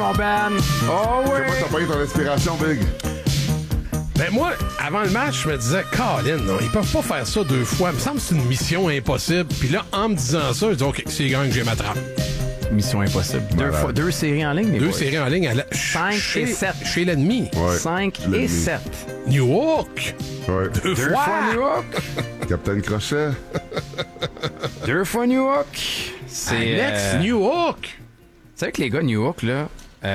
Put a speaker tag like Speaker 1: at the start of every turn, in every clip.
Speaker 1: mon Ben. Oh oui.
Speaker 2: Comment t'as pas eu ton inspiration, Big?
Speaker 3: Ben moi, avant le match, je me disais, Colin, non, ils peuvent pas faire ça 2 fois. Il me semble que c'est une mission impossible. Puis là, en me disant ça, je dis, OK, c'est grand que j'ai ma trappe.
Speaker 1: Mission impossible. Deux séries en ligne, les
Speaker 3: 2
Speaker 1: boys.
Speaker 3: séries en ligne à
Speaker 1: 5 et 7.
Speaker 3: Chez l'ennemi.
Speaker 2: Ouais.
Speaker 1: 5
Speaker 2: l'ennemi.
Speaker 1: et 7.
Speaker 3: New York.
Speaker 2: Ouais.
Speaker 3: 2
Speaker 1: Deux
Speaker 3: fois.
Speaker 1: fois New York.
Speaker 2: Capitaine Crochet.
Speaker 1: 2 fois New York. C'est
Speaker 3: Alex, New York.
Speaker 1: Tu sais que les gars de New York, là,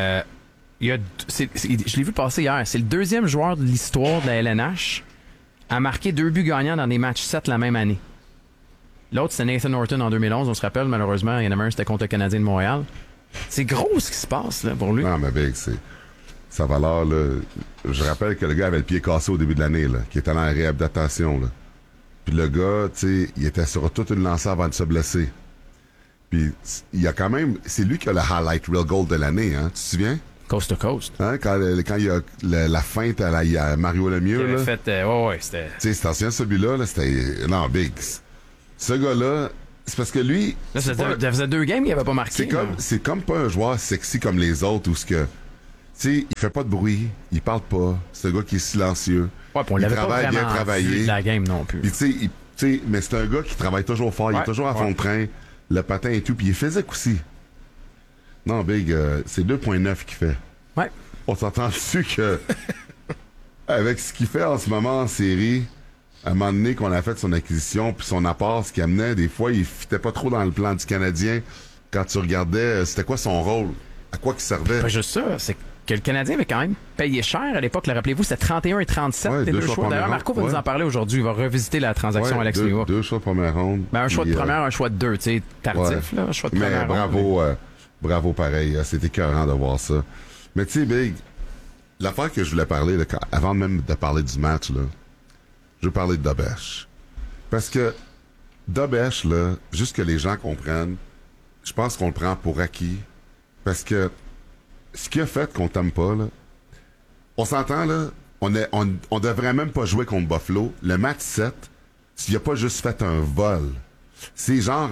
Speaker 1: je l'ai vu passer hier. C'est le 2e joueur de l'histoire de la LNH à marquer 2 buts gagnants dans des matchs 7 la même année. L'autre, c'était Nathan Norton en 2011. On se rappelle, malheureusement, il y en avait un, c'était contre le Canadien de Montréal. C'est gros ce qui se passe là, pour lui.
Speaker 2: Non, mais Big, c'est... Sa valeur, là... Je rappelle que le gars avait le pied cassé au début de l'année, là, qui était en réadaptation, là. Puis le gars, tu sais, il était sur toute une lancée avant de se blesser. Puis il y a quand même... C'est lui qui a le highlight real goal de l'année, hein? Tu te souviens?
Speaker 1: Coast to coast.
Speaker 2: Hein? Quand il y a la feinte à Mario Lemieux,
Speaker 1: Il
Speaker 2: là.
Speaker 1: avait fait... ouais, c'était...
Speaker 2: Tu sais, c'est ancien, celui-là, là, c'était... Non, Big. Ce gars-là, c'est parce que lui...
Speaker 1: Là, ça
Speaker 2: pas-
Speaker 1: faisait 2 games qu'il avait pas marqué.
Speaker 2: c'est comme pas un joueur sexy comme les autres où ce que... Tu sais, il fait pas de bruit, il parle pas, c'est un gars qui est silencieux.
Speaker 1: Ouais, puis on
Speaker 2: il
Speaker 1: l'avait pas
Speaker 2: travaille bien
Speaker 1: vraiment vu
Speaker 2: travaillé.
Speaker 1: de la game non plus.
Speaker 2: Puis tu sais, mais c'est un gars qui travaille toujours fort, il est toujours à fond de train, le patin et tout, puis il est physique aussi. Non, Big, c'est 2.9 qu'il fait.
Speaker 1: Ouais.
Speaker 2: On s'entend dessus que avec ce qu'il fait en ce moment en série, à un moment donné qu'on a fait son acquisition puis son apport, ce qu'il amenait, des fois, il fitait pas trop dans le plan du Canadien. Quand tu regardais, c'était quoi son rôle? À quoi qu'il servait?
Speaker 1: Pas juste ça, c'est que le Canadien avait quand même payé cher à l'époque. Le rappelez-vous, c'était 31 et 37
Speaker 2: Ouais,
Speaker 1: les
Speaker 2: deux
Speaker 1: deux
Speaker 2: choix
Speaker 1: choix. D'ailleurs,
Speaker 2: première
Speaker 1: Marco va
Speaker 2: ronde,
Speaker 1: nous en parler aujourd'hui. Il va revisiter la transaction Alex New York.
Speaker 2: Deux choix de première ronde.
Speaker 1: Ben, un choix de
Speaker 2: Puis,
Speaker 1: première, un choix de 2, tu sais, tardif, là, un choix de
Speaker 2: mais
Speaker 1: première ronde.
Speaker 2: bravo, bravo pareil. C'était écœurant de voir ça. Mais tu sais, Big, l'affaire que je voulais parler, là, avant même de parler du match, là, je veux parler de Dobesch. Parce que Dobesch, là, juste que les gens comprennent, je pense qu'on le prend pour acquis. Parce que ce qu'il a fait qu'on t'aime pas, là, on s'entend, là, on devrait même pas jouer contre Buffalo. Le match 7, s'il a pas juste fait un vol, c'est genre...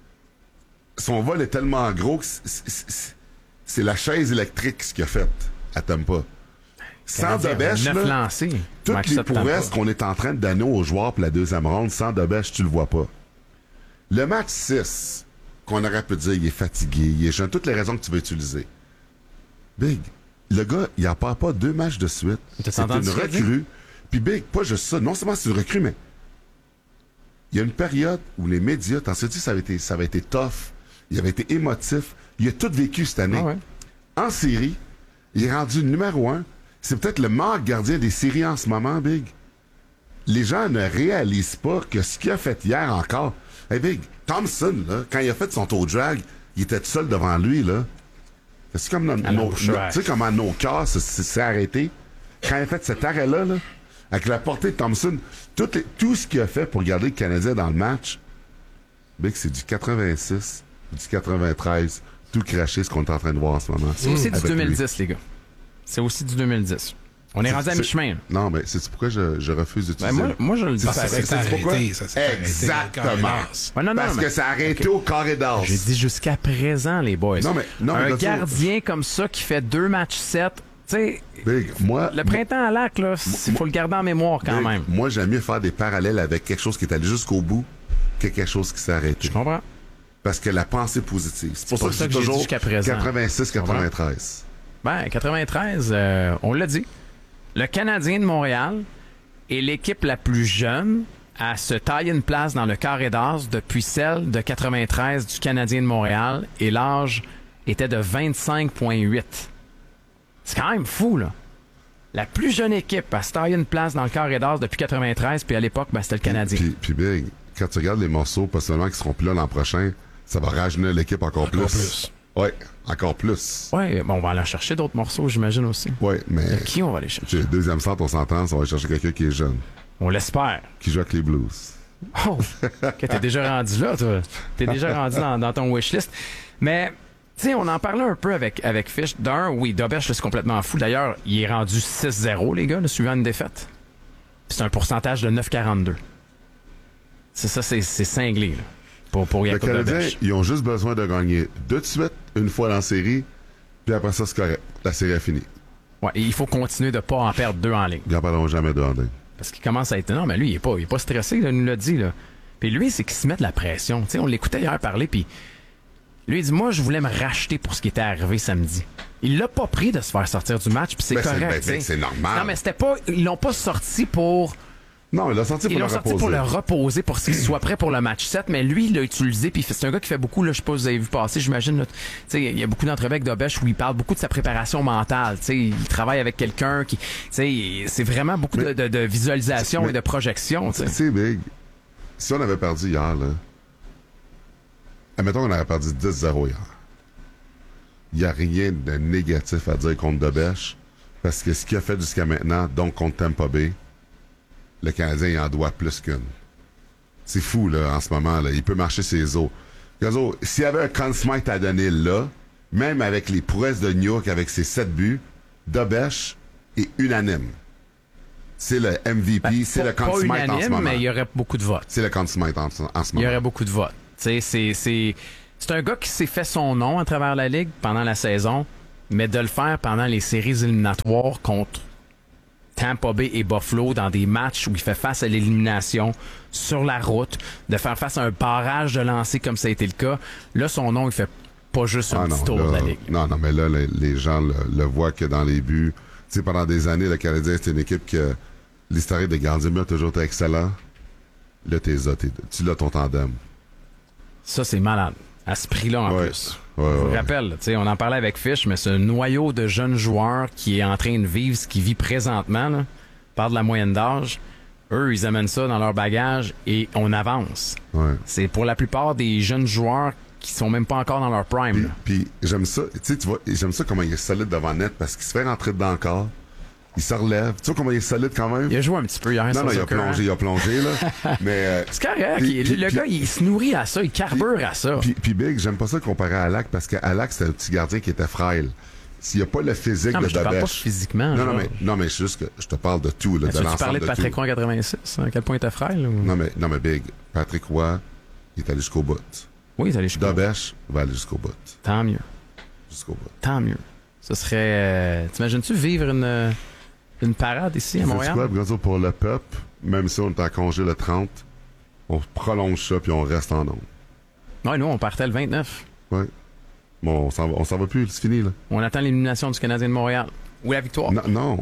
Speaker 2: Son vol est tellement gros que c'est la chaise électrique ce qu'il a fait à Tampa. Sans Dobesch,
Speaker 1: 9
Speaker 2: là,
Speaker 1: lancés.
Speaker 2: toutes
Speaker 1: Match
Speaker 2: les
Speaker 1: 7
Speaker 2: prouesses
Speaker 1: Tampa.
Speaker 2: qu'on est en train de donner aux joueurs pour la deuxième ronde, sans Dobesch, tu le vois pas. Le match 6, qu'on aurait pu dire, il est fatigué, il est jeune, toutes les raisons que tu veux utiliser. Big, le gars, il en part pas 2 matchs de suite.
Speaker 1: T'as
Speaker 2: C'est
Speaker 1: entendu
Speaker 2: une
Speaker 1: ce qu'il a dit?
Speaker 2: recrue. Puis Big, pas juste ça, non seulement c'est une recrue, mais il y a une période où les médias, t'en sais-tu, ça avait été tough, il avait été émotif, il a tout vécu cette année.
Speaker 1: Ah ouais.
Speaker 2: En série, il est rendu numéro 1. C'est peut-être le meilleur gardien des séries en ce moment, Big. Les gens ne réalisent pas que ce qu'il a fait hier encore. Hey, Big, Thompson, là, quand il a fait son tour drag, il était tout seul devant lui, là. C'est comme tu sais comment nos cœurs s'est arrêté. Quand il a fait cet arrêt-là, là, avec la portée de Thompson, tout ce qu'il a fait pour garder le Canadien dans le match, Big, c'est du 86, du 93, tout craché, ce qu'on est en train de voir en ce moment.
Speaker 1: C'est aussi du
Speaker 2: Avec
Speaker 1: 2010,
Speaker 2: lui.
Speaker 1: les gars. C'est aussi du 2010. On est rendu à mi-chemin.
Speaker 2: Non, mais c'est pourquoi je refuse d'utiliser.
Speaker 1: Ben, moi, je le dis.
Speaker 3: Ça
Speaker 1: pareil.
Speaker 3: s'est
Speaker 2: pourquoi?
Speaker 3: arrêté. Ça s'est arrêté.
Speaker 2: Exactement.
Speaker 1: Ouais, non,
Speaker 2: Parce
Speaker 1: mais-
Speaker 2: que ça a arrêté au carré d'as.
Speaker 1: J'ai dit jusqu'à présent, les boys.
Speaker 2: Non, mais
Speaker 1: un
Speaker 2: là,
Speaker 1: gardien comme ça qui fait 2 matchs 7, tu sais,
Speaker 2: Big, moi,
Speaker 1: le printemps à lac, là, il faut le garder en mémoire quand
Speaker 2: Big,
Speaker 1: même.
Speaker 2: moi, j'aime mieux faire des parallèles avec quelque chose qui est allé jusqu'au bout que quelque chose qui s'est arrêté.
Speaker 1: Je comprends.
Speaker 2: Parce que la pensée positive. C'est pour
Speaker 1: pour
Speaker 2: ça que
Speaker 1: ça
Speaker 2: je
Speaker 1: que
Speaker 2: dis
Speaker 1: j'ai dit
Speaker 2: toujours
Speaker 1: jusqu'à présent.
Speaker 2: 86, 93.
Speaker 1: Ben, 93, on l'a dit. Le Canadien de Montréal est l'équipe la plus jeune à se tailler une place dans le carré d'as depuis celle de 93 du Canadien de Montréal et l'âge était de 25,8. C'est quand même fou, là. La plus jeune équipe à se tailler une place dans le carré d'as depuis 93, puis à l'époque, ben, c'était le Canadien.
Speaker 2: Puis Big, quand tu regardes les morceaux, pas seulement qui seront plus là l'an prochain, ça va rajeunir l'équipe encore plus. Ouais, encore plus.
Speaker 1: Ouais, bon, on va aller chercher d'autres morceaux, j'imagine aussi.
Speaker 2: Ouais, mais...
Speaker 1: Qui on va aller chercher?
Speaker 2: Le deuxième centre, on s'entend, on va chercher quelqu'un qui est jeune,
Speaker 1: On l'espère.
Speaker 2: qui joue avec les Blues.
Speaker 1: Oh! Que t'es déjà rendu là, toi. T'es déjà rendu dans ton wishlist. Mais, tu sais, on en parlait un peu avec Fish. D'un, oui, Dobesch, c'est complètement fou. D'ailleurs, il est rendu 6-0, les gars, là, suivant une défaite. Puis c'est un pourcentage de 9,42. C'est ça, c'est cinglé, là, pour
Speaker 2: Le
Speaker 1: Jacob
Speaker 2: Canadien,
Speaker 1: Dobesch.
Speaker 2: ils ont juste besoin de gagner de suite, une fois dans la série, Puis après ça, c'est correct. La série est finie.
Speaker 1: Ouais, et il faut continuer de pas en perdre 2 en ligne.
Speaker 2: Ils n'en perdront jamais 2 en ligne.
Speaker 1: Parce qu'il commence à être... Non, mais lui, il est pas stressé, là, il nous l'a dit, là. Puis lui, c'est qu'il se met de la pression. Tu sais, on l'écoutait hier parler, puis lui, il dit, moi, je voulais me racheter pour ce qui était arrivé samedi. Il l'a pas pris de se faire sortir du match, puis c'est correct.
Speaker 2: C'est normal.
Speaker 1: Non, mais c'était pas... Ils l'ont pas sorti pour...
Speaker 2: Non, il l'a sorti pour
Speaker 1: Ils
Speaker 2: le
Speaker 1: l'ont sorti
Speaker 2: reposer.
Speaker 1: pour le reposer, pour qu'il soit prêt pour le match 7, mais lui, il l'a utilisé, puis c'est un gars qui fait beaucoup, là, je sais pas si vous avez vu passer, j'imagine, là, tu sais, il y a beaucoup d'entrevues avec Dobèche où il parle beaucoup de sa préparation mentale, tu sais, il travaille avec quelqu'un qui, tu sais, c'est vraiment beaucoup de visualisation et de projection, tu sais.
Speaker 2: Tu sais, Big, si on avait perdu hier, là, admettons qu'on avait perdu 10-0 hier, il n'y a rien de négatif à dire contre Dobèche, parce que ce qu'il a fait jusqu'à maintenant, donc contre Tampa Bay, le Canadien, il en doit plus qu'une. C'est fou, là, en ce moment, là. Il peut marcher ses os. Gazo, s'il y avait un Conn Smythe à donner là, même avec les prouesses de New York, avec ses 7 buts, Dobèche est unanime. C'est le MVP, c'est le Conn Smythe en ce
Speaker 1: unanime,
Speaker 2: moment.
Speaker 1: mais il y aurait beaucoup de votes.
Speaker 2: C'est le Conn Smythe en ce moment.
Speaker 1: Il y aurait beaucoup de votes. Tu sais, c'est un gars qui s'est fait son nom à travers la Ligue pendant la saison, mais de le faire pendant les séries éliminatoires contre Tampa Bay et Buffalo dans des matchs où il fait face à l'élimination sur la route, de faire face à un barrage de lancers comme ça a été le cas. Là, son nom, il fait pas juste un petit tour de la Ligue.
Speaker 2: Non, mais là, les gens le voient que dans les buts. Tu sais, pendant des années, le Canadien, c'était une équipe que l'historique des gardiens a toujours été excellent. Là, tu l'as ton tandem.
Speaker 1: Ça, c'est malade. À ce prix-là, en plus. Je vous rappelle, tu sais, on en parlait avec Fish, mais c'est un noyau de jeunes joueurs qui est en train de vivre ce qu'il vit présentement, là, par de la moyenne d'âge. Eux, ils amènent ça dans leur bagage et on avance.
Speaker 2: Ouais.
Speaker 1: C'est pour la plupart des jeunes joueurs qui sont même pas encore dans leur prime.
Speaker 2: Puis j'aime ça, tu sais, tu vois, j'aime ça comment il est solide devant net parce qu'il se fait rentrer dedans encore. Il se relève. Tu vois comment il est solide quand même?
Speaker 1: Il a joué un petit peu hier.
Speaker 2: Non, il a plongé, là. Mais,
Speaker 1: c'est correct. Le gars, il se nourrit à ça, il carbure à ça.
Speaker 2: Puis Big, j'aime pas ça comparer à Alak parce qu'Alak, c'était un petit gardien qui était frêle. S'il n'y a pas le physique de Dobèche.
Speaker 1: Je te parle pas physiquement.
Speaker 2: Non, mais c'est juste que je te parle de tout, là, de l'ensemble de tout.
Speaker 1: Tu parlais de Patrick Roy en 86, à quel point il était frêle? Ou...
Speaker 2: Non, mais Big, Patrick Roy, il est allé jusqu'au bout.
Speaker 1: Oui, il est allé jusqu'au bout.
Speaker 2: Dobèche va aller jusqu'au bout.
Speaker 1: Tant mieux.
Speaker 2: Jusqu'au bout.
Speaker 1: Tant mieux. Ce serait... T'imagines-tu vivre une parade ici à Montréal?
Speaker 2: C'est quoi, pour le peuple, même si on est en congé le 30, on prolonge ça puis on reste en onde.
Speaker 1: Oui, nous, on partait le 29.
Speaker 2: Oui. Bon, on s'en va plus, c'est fini, là.
Speaker 1: On attend l'élimination du Canadien de Montréal. Ou la victoire.
Speaker 2: Non.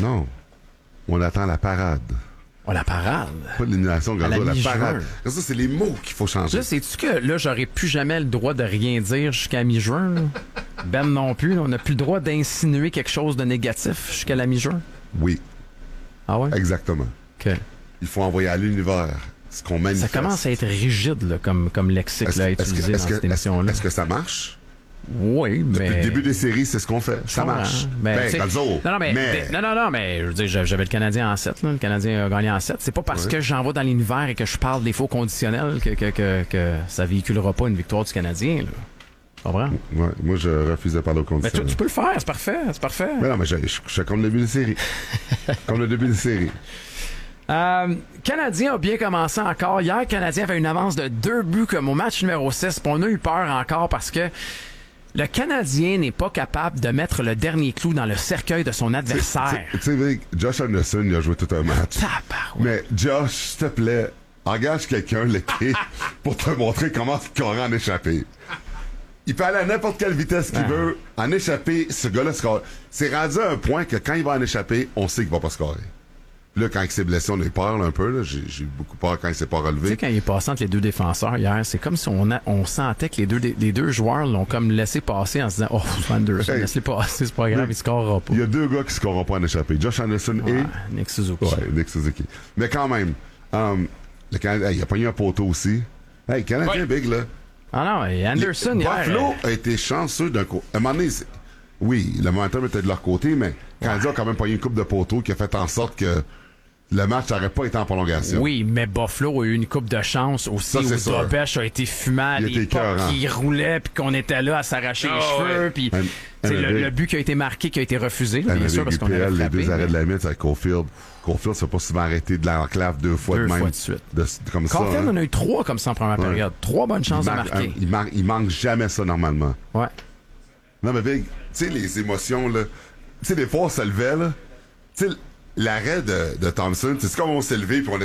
Speaker 2: On attend la parade.
Speaker 1: Oh, la parade?
Speaker 2: Pas l'élimination, la parade. Ça, c'est les mots qu'il faut changer.
Speaker 1: Là, sais-tu que là, j'aurais plus jamais le droit de rien dire jusqu'à mi-juin? Là? Ben non plus. Là, on n'a plus le droit d'insinuer quelque chose de négatif jusqu'à la mi-juin?
Speaker 2: Oui.
Speaker 1: Ah ouais?
Speaker 2: Exactement.
Speaker 1: OK.
Speaker 2: Il faut envoyer à l'univers ce qu'on manifeste.
Speaker 1: Ça commence à être rigide là, comme lexique là, à utiliser dans cette émission-là.
Speaker 2: Est-ce que ça marche?
Speaker 1: Oui, mais...
Speaker 2: Depuis le début des séries, c'est ce qu'on fait. Ça marche. Galzo.
Speaker 1: Non, mais je veux dire, j'avais le Canadien en 7. Là. Le Canadien a gagné en 7. C'est pas parce que j'envoie dans l'univers et que je parle des faux conditionnels que ça véhiculera pas une victoire du Canadien. Là. Tu comprends?
Speaker 2: Ouais, moi, je refusais parler aux conditionnels.
Speaker 1: Mais tu peux le faire, c'est parfait.
Speaker 2: Mais non, mais je suis comme le début des séries. Comme le début des séries.
Speaker 1: Canadien a bien commencé encore. Hier, le Canadien avait une avance de 2 buts comme au match numéro 6. Puis on a eu peur encore parce que le Canadien n'est pas capable de mettre le dernier clou dans le cercueil de son adversaire.
Speaker 2: Tu sais, Josh Anderson, il a joué tout un match. Mais Josh, s'il te plaît, engage quelqu'un l'été pour te montrer comment scorer en échappé. Il peut aller à n'importe quelle vitesse qu'il veut. En échappé, ce gars-là score. C'est rendu à un point que quand il va en échapper, on sait qu'il va pas scorer. Là, quand il s'est blessé, on a eu peur là, un peu. Là. J'ai eu beaucoup peur quand il s'est pas relevé.
Speaker 1: Tu sais, quand il est passé entre les deux défenseurs hier, c'est comme si on sentait que les deux joueurs l'ont comme laissé passer en se disant « Oh, Anderson, laisse-les passer, c'est pas grave, il scorera pas. »
Speaker 2: Il y a 2 gars qui scoreront pas en échappé. Josh Anderson et...
Speaker 1: Nick Suzuki.
Speaker 2: Ouais, Nick Suzuki. Mais quand même, le Canadien, il a pogné un poteau aussi. Hey, Canadien Big, là.
Speaker 1: Ah non, Anderson hier...
Speaker 2: Buffalo a été chanceux d'un coup. À un moment donné, oui, le momentum était de leur côté, mais le Canadien a quand même pogné une coupe de poteau qui a fait en sorte que le match n'aurait pas été en prolongation.
Speaker 1: Oui, mais Buffalo a eu une coupe de chance aussi où Dobèche a été fumant, les pas qui roulaient, puis qu'on était là à s'arracher les cheveux, puis le but qui a été marqué, qui a été refusé, là, bien sûr, parce qu'on avait frappé.
Speaker 2: Les 2 arrêts de la mythe avec Caulfield. Caulfield s'est pas souvent arrêté de l'enclave 2 fois de même. 2 fois de
Speaker 1: suite.
Speaker 2: Comme ça,
Speaker 1: Caulfield en a eu 3 comme ça en première période. 3 bonnes chances de marquer.
Speaker 2: Il manque jamais ça normalement.
Speaker 1: Ouais.
Speaker 2: Non, mais Big, tu sais, les émotions, là. Tu sais, des fois, on se levait, là. Tu sais, l'arrêt de Thompson, c'est comme on s'est levé puis on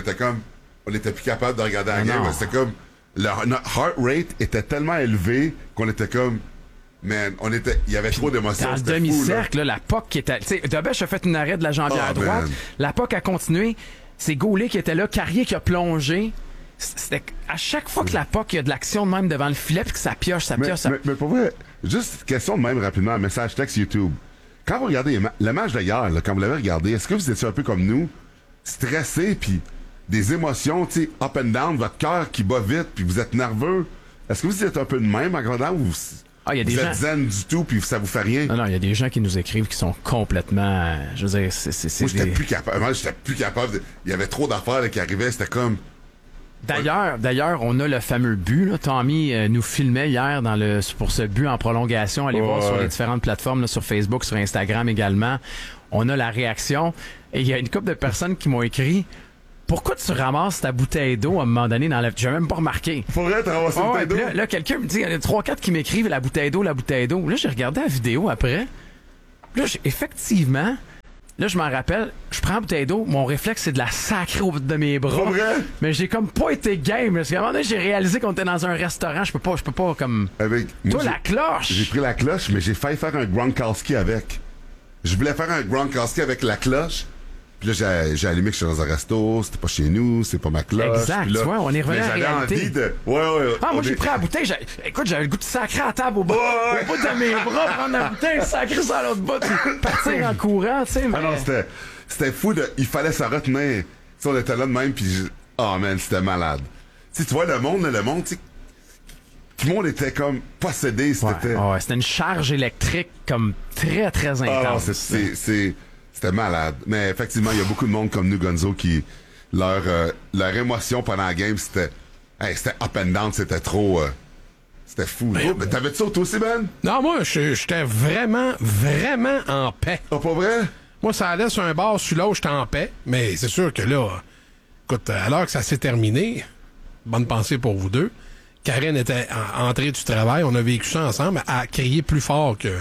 Speaker 2: était plus capable de regarder la game. C'était comme, notre heart rate était tellement élevé qu'on était comme, man, il y avait trop d'émotions.
Speaker 1: Dans le demi-cercle, là, la POC qui était, tu sais, Dobesch a fait une arrêt de la jambière à droite. Man. La POC a continué. C'est Goulet qui était là, Carrier qui a plongé. C'était à chaque fois que la POC, il y a de l'action de même devant le filet puis que ça pioche.
Speaker 2: Mais pour vrai, juste question de même rapidement, un message texte YouTube. Quand vous regardez le match d'hier, là, quand vous l'avez regardé, est-ce que vous étiez un peu comme nous, stressé puis des émotions, tu sais, up and down, votre cœur qui bat vite puis vous êtes nerveux? Est-ce que vous êtes un peu de même en regardant ou
Speaker 1: y a des gens...
Speaker 2: êtes zen du tout puis ça vous fait rien?
Speaker 1: Non, il y a des gens qui nous écrivent qui sont complètement... je veux dire,
Speaker 2: Moi, j'étais plus capable. Moi, j'étais plus capable. Il y avait trop d'affaires là, qui arrivaient. C'était comme...
Speaker 1: D'ailleurs, on a le fameux but. Là. Tommy nous filmait hier pour ce but en prolongation. Allez voir sur les différentes plateformes, là, sur Facebook, sur Instagram également. On a la réaction. Et il y a une couple de personnes qui m'ont écrit « Pourquoi tu ramasses ta bouteille d'eau à un moment donné dans la... » J'ai même pas remarqué.
Speaker 2: Faudrait te ramasser une bouteille d'eau.
Speaker 1: Là, quelqu'un me dit, il y en a 3-4 qui m'écrivent « La bouteille d'eau, la bouteille d'eau. » Là, j'ai regardé la vidéo après. Là, effectivement... Là, je m'en rappelle, je prends la bouteille d'eau, mon réflexe, c'est de la sacrer au bout de mes bras.
Speaker 2: Pas vrai?
Speaker 1: Mais j'ai comme pas été game. Parce qu'à un moment donné, j'ai réalisé qu'on était dans un restaurant. Je peux pas comme... Toi, la cloche!
Speaker 2: J'ai pris la cloche, mais j'ai failli faire un Gronkowski avec. Je voulais faire un Gronkowski avec la cloche. Puis là, j'ai allumé que je suis dans un resto, c'était pas chez nous, c'est pas ma cloche.
Speaker 1: Exact,
Speaker 2: là,
Speaker 1: tu vois, on est revenu à la réalité.
Speaker 2: Envie de... Ouais.
Speaker 1: Moi, j'ai pris la bouteille, écoute, j'avais le goût de sacrer à la table au bout de mes bras, prendre la bouteille, sacrer sur l'autre bout, puis partir en courant, tu sais. Mais...
Speaker 2: Ah non, c'était fou, il fallait se retenir. Tu sais, on était là de même, puis oh man, c'était malade. Tu sais, tu vois, le monde, tu sais, tout le monde était comme possédé, c'était...
Speaker 1: c'était une charge électrique comme très, très intense.
Speaker 2: C'était malade. Mais effectivement, il y a beaucoup de monde comme nous, Gonzo, qui... Leur émotion pendant la game, c'était up and down, c'était trop... c'était fou. T'avais-tu ça toi aussi, Ben?
Speaker 3: Non, moi, j'étais vraiment, vraiment en paix.
Speaker 2: Ah, pas vrai?
Speaker 3: Moi, ça allait sur un bar, sur l'autre, j'étais en paix. Mais c'est sûr que là, écoute, à l'heure que ça s'est terminé, bonne pensée pour vous deux, Karen était entrée du travail, on a vécu ça ensemble, à crier plus fort que,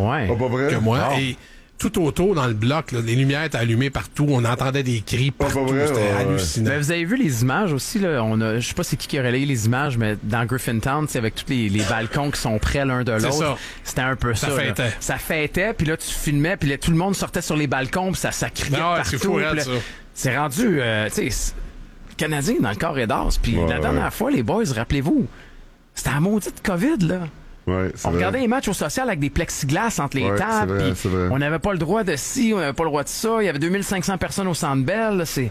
Speaker 3: que moi. Et tout autour dans le bloc, là, les lumières étaient allumées partout, on entendait des cris partout, c'était hallucinant.
Speaker 1: Mais vous avez vu les images aussi, là, je sais pas c'est qui a relayé les images, mais dans Griffintown, avec tous les balcons qui sont près l'un de l'autre, c'était un peu ça. Ça fêtait, puis là tu filmais, puis tout le monde sortait sur les balcons, puis ça criait partout.
Speaker 3: C'est fou, ça.
Speaker 1: C'est rendu, tu sais, Canadien dans le corridor, puis la dernière fois, les boys, rappelez-vous, c'était la maudite COVID, là.
Speaker 2: Ouais,
Speaker 1: on regardait les matchs au social avec des plexiglas entre les tables.
Speaker 2: C'est vrai.
Speaker 1: On n'avait pas le droit de ci, on n'avait pas le droit de ça. Il y avait 2500 personnes au Centre Bell. C'est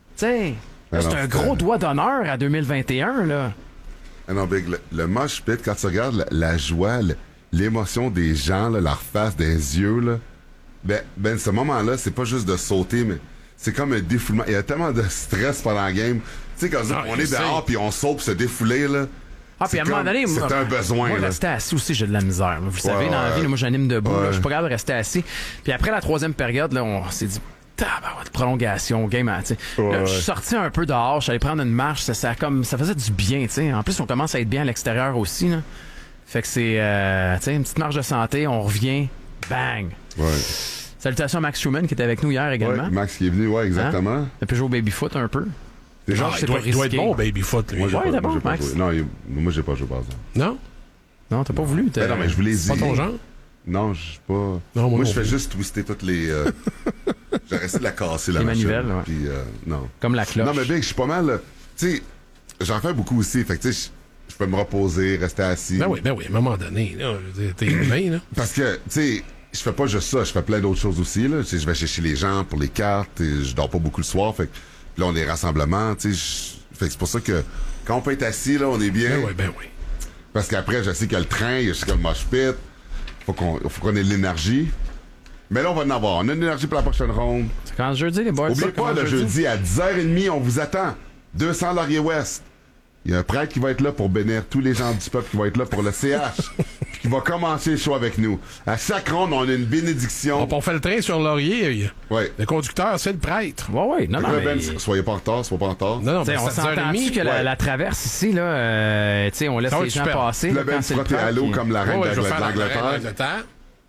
Speaker 1: un gros doigt d'honneur à 2021. Là.
Speaker 2: Ah non, Big, le mosh pit, quand tu regardes la joie, l'émotion des gens, là, leur face, des yeux, là, ben ce moment-là, c'est pas juste de sauter, mais c'est comme un défoulement. Il y a tellement de stress pendant la game. Tu sais, quand on est dehors puis on saute pour se défouler, là.
Speaker 1: Puis à un moment donné,
Speaker 2: c'est un besoin.
Speaker 1: Moi, rester assis aussi, j'ai de la misère. Vous savez, dans la vie, moi, j'anime debout. Je suis pas capable de rester assis. Puis après la troisième période, là, on s'est dit, prolongation, game. Là, je suis sorti un peu dehors, je suis allé prendre une marche. Ça faisait du bien. T'sais. En plus, on commence à être bien à l'extérieur aussi. Là. Fait que c'est une petite marche de santé. On revient, bang. Salutations à Max Schumann qui était avec nous hier également.
Speaker 2: Max qui est venu, exactement.
Speaker 1: Il a pu jouer au baby-foot un peu.
Speaker 3: Il doit être bon, baby-foot, lui.
Speaker 1: D'abord, Max.
Speaker 2: Non, moi, j'ai pas joué, par exemple.
Speaker 3: Non?
Speaker 1: Non, t'as pas voulu.
Speaker 2: Non, mais je vous l'ai dit.
Speaker 3: C'est pas ton genre?
Speaker 2: Non, je suis pas...
Speaker 3: Non,
Speaker 2: moi je fais juste twister toutes les... J'ai resté de la casser, la machine.
Speaker 1: Manivelles,
Speaker 2: puis, non.
Speaker 1: Comme la cloche.
Speaker 2: Non, mais Big, je suis pas mal... Tu sais, j'en fais beaucoup aussi. Fait que, tu sais, je peux me reposer, rester assis.
Speaker 3: Ben oui, à un moment donné, t'es humain, là. Parce
Speaker 2: que, tu sais, je fais pas juste ça. Je fais plein d'autres choses aussi, là. Tu sais, je vais chercher les gens pour les cartes. Et je dors pas beaucoup le soir. Fait que là, on est rassemblements, tu sais. Fait que c'est pour ça que quand on peut être assis, là, on est bien.
Speaker 3: Ben oui.
Speaker 2: Parce qu'après, je sais qu'il y a le train, je sais qu'il y a le mosh pit. Faut qu'on ait de l'énergie. Mais là, on va en avoir. On a de l'énergie pour la prochaine ronde.
Speaker 1: C'est quand jeudi, les boys.
Speaker 2: Oubliez pas, le jeudi à 10h30, on vous attend. 200 Laurier-Ouest. Il y a un prêtre qui va être là pour bénir tous les gens du peuple qui vont être là pour le CH. Qui va commencer le show avec nous. À chaque ronde, on a une bénédiction.
Speaker 3: On fait le train sur Laurier. Le conducteur, c'est le prêtre.
Speaker 1: Oui. Non,
Speaker 2: mais... Soyez pas en retard, soyez pas en retard.
Speaker 3: Non,
Speaker 1: on s'entend-tu que la traverse ici, là, on laisse les gens passer.
Speaker 2: Le Ben frotter à l'eau comme la reine d'Angleterre.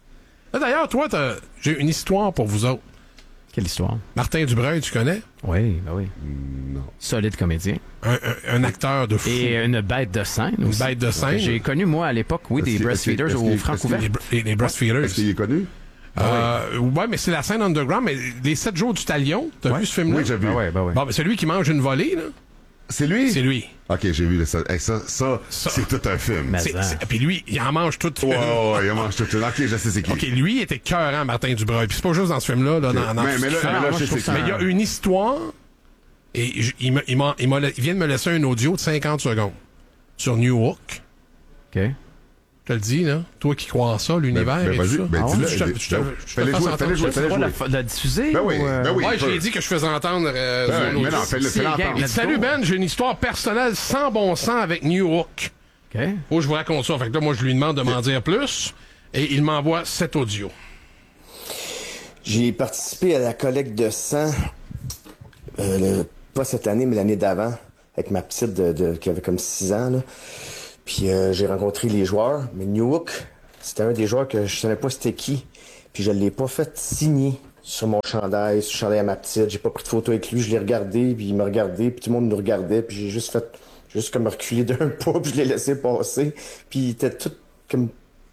Speaker 3: Là, d'ailleurs, toi, j'ai une histoire pour vous autres.
Speaker 1: Quelle histoire?
Speaker 3: Martin Dubreuil, tu connais?
Speaker 1: Oui, ben oui.
Speaker 2: Non.
Speaker 1: Solide comédien.
Speaker 3: Un acteur de fou.
Speaker 1: Et une bête de scène aussi.
Speaker 3: Une bête de scène.
Speaker 1: J'ai connu, moi, à l'époque, des breastfeeders au Francouvert.
Speaker 3: Les breastfeeders.
Speaker 2: Est-ce qu'il est connu?
Speaker 3: Ouais, mais c'est la scène underground, mais les 7 jours du Talion, t'as vu ce film-là?
Speaker 2: Oui, j'ai vu.
Speaker 1: Ben oui.
Speaker 3: Bon, mais celui qui mange une volée, là.
Speaker 2: C'est lui?
Speaker 3: C'est lui.
Speaker 2: OK, j'ai vu ça. Hey, ça, c'est tout un film.
Speaker 1: Mais-
Speaker 3: Puis lui, il en mange tout.
Speaker 2: Ouais, il mange tout. OK, je sais c'est qui.
Speaker 3: OK, lui il était cœurant, Martin Dubreuil. Puis c'est pas juste dans ce film-là. Dans
Speaker 2: mais
Speaker 3: tout ce qu'il fait.
Speaker 2: là,
Speaker 1: moi,
Speaker 2: je sais
Speaker 1: je trouve
Speaker 2: c'est
Speaker 1: ça-
Speaker 2: qui.
Speaker 3: Mais il y a une histoire, et il vient de me laisser un audio de 50 secondes sur New York.
Speaker 1: OK.
Speaker 3: Je te le dis, là. Toi qui crois en ça, l'univers
Speaker 2: Ben,
Speaker 3: et
Speaker 2: vas-y,
Speaker 3: tout ça.
Speaker 2: ben,
Speaker 3: Ah
Speaker 2: dis-le.
Speaker 3: ouais? Je te
Speaker 2: Fais-le
Speaker 3: fasse
Speaker 2: jouer,
Speaker 3: entendre.
Speaker 2: fais-le jouer,
Speaker 1: Tu
Speaker 2: fais-le
Speaker 1: vas
Speaker 2: jouer.
Speaker 1: la diffuser?
Speaker 2: Ben oui,
Speaker 1: ou,
Speaker 2: ben oui.
Speaker 3: Ouais,
Speaker 2: peut.
Speaker 3: j'ai dit que je faisais entendre son
Speaker 2: Mais
Speaker 3: audio.
Speaker 2: non, fais-le
Speaker 1: Si, gang,
Speaker 2: entendre.
Speaker 3: Il dit, salut Ben, j'ai une histoire personnelle sans bon sens avec New York.
Speaker 1: OK.
Speaker 3: Faut que je vous raconte ça. Fait que là, moi, je lui demande de m'en dire plus. Et il m'envoie cet audio.
Speaker 4: J'ai participé à la collecte de sang, pas cette année, mais l'année d'avant, avec ma petite qui avait comme 6 ans. Là. Puis j'ai rencontré les joueurs, mais Newhook, c'était un des joueurs que je savais pas c'était qui. Puis je l'ai pas fait signer sur mon chandail, sur le chandail à ma petite. J'ai pas pris de photo avec lui, je l'ai regardé, puis il me regardait, puis tout le monde nous regardait, puis j'ai juste comme reculé d'un pas, puis je l'ai laissé passer. Puis il était tout comme...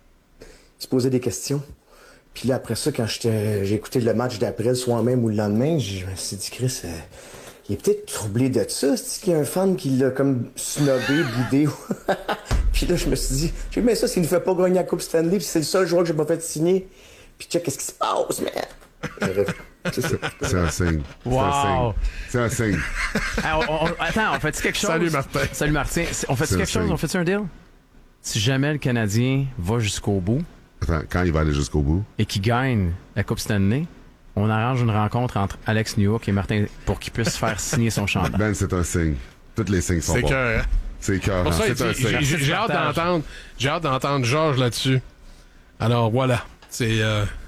Speaker 4: Il se posait des questions. Puis là, après ça, quand j'ai écouté le match d'après, le soir même ou le lendemain, je me suis dit, Chris, il est peut-être troublé de ça. C'est qu'il y a un fan qui l'a comme snobé, boudé. Puis là, je me suis dit, j'ai bien ça, s'il ne fait pas gagner la Coupe Stanley, puis c'est le seul joueur que j'ai pas fait signer. Puis check, qu'est-ce qui se passe, man? C'est ça.
Speaker 2: C'est un signe.
Speaker 1: Wow.
Speaker 2: C'est un signe.
Speaker 1: Ah, attends, on fait-tu quelque chose?
Speaker 3: Salut, Martin.
Speaker 1: Salut, Martin. On fait-tu
Speaker 2: C'est
Speaker 1: quelque chose?
Speaker 2: signe.
Speaker 1: On fait-tu un deal? Si jamais le Canadien va jusqu'au bout
Speaker 2: Attends, quand il va aller jusqu'au bout?
Speaker 1: et qu'il gagne la Coupe Stanley, on arrange une rencontre entre Alex Newhook et Martin pour qu'il puisse faire signer son chandail.
Speaker 2: Ben, c'est un signe. Tous les signes sont
Speaker 3: C'est
Speaker 2: bons.
Speaker 3: que...
Speaker 2: C'est écœurant.
Speaker 3: Pour ça,
Speaker 2: C'est un signe.
Speaker 3: j'ai hâte d'entendre. J'ai hâte d'entendre Georges là-dessus. Alors voilà, c'est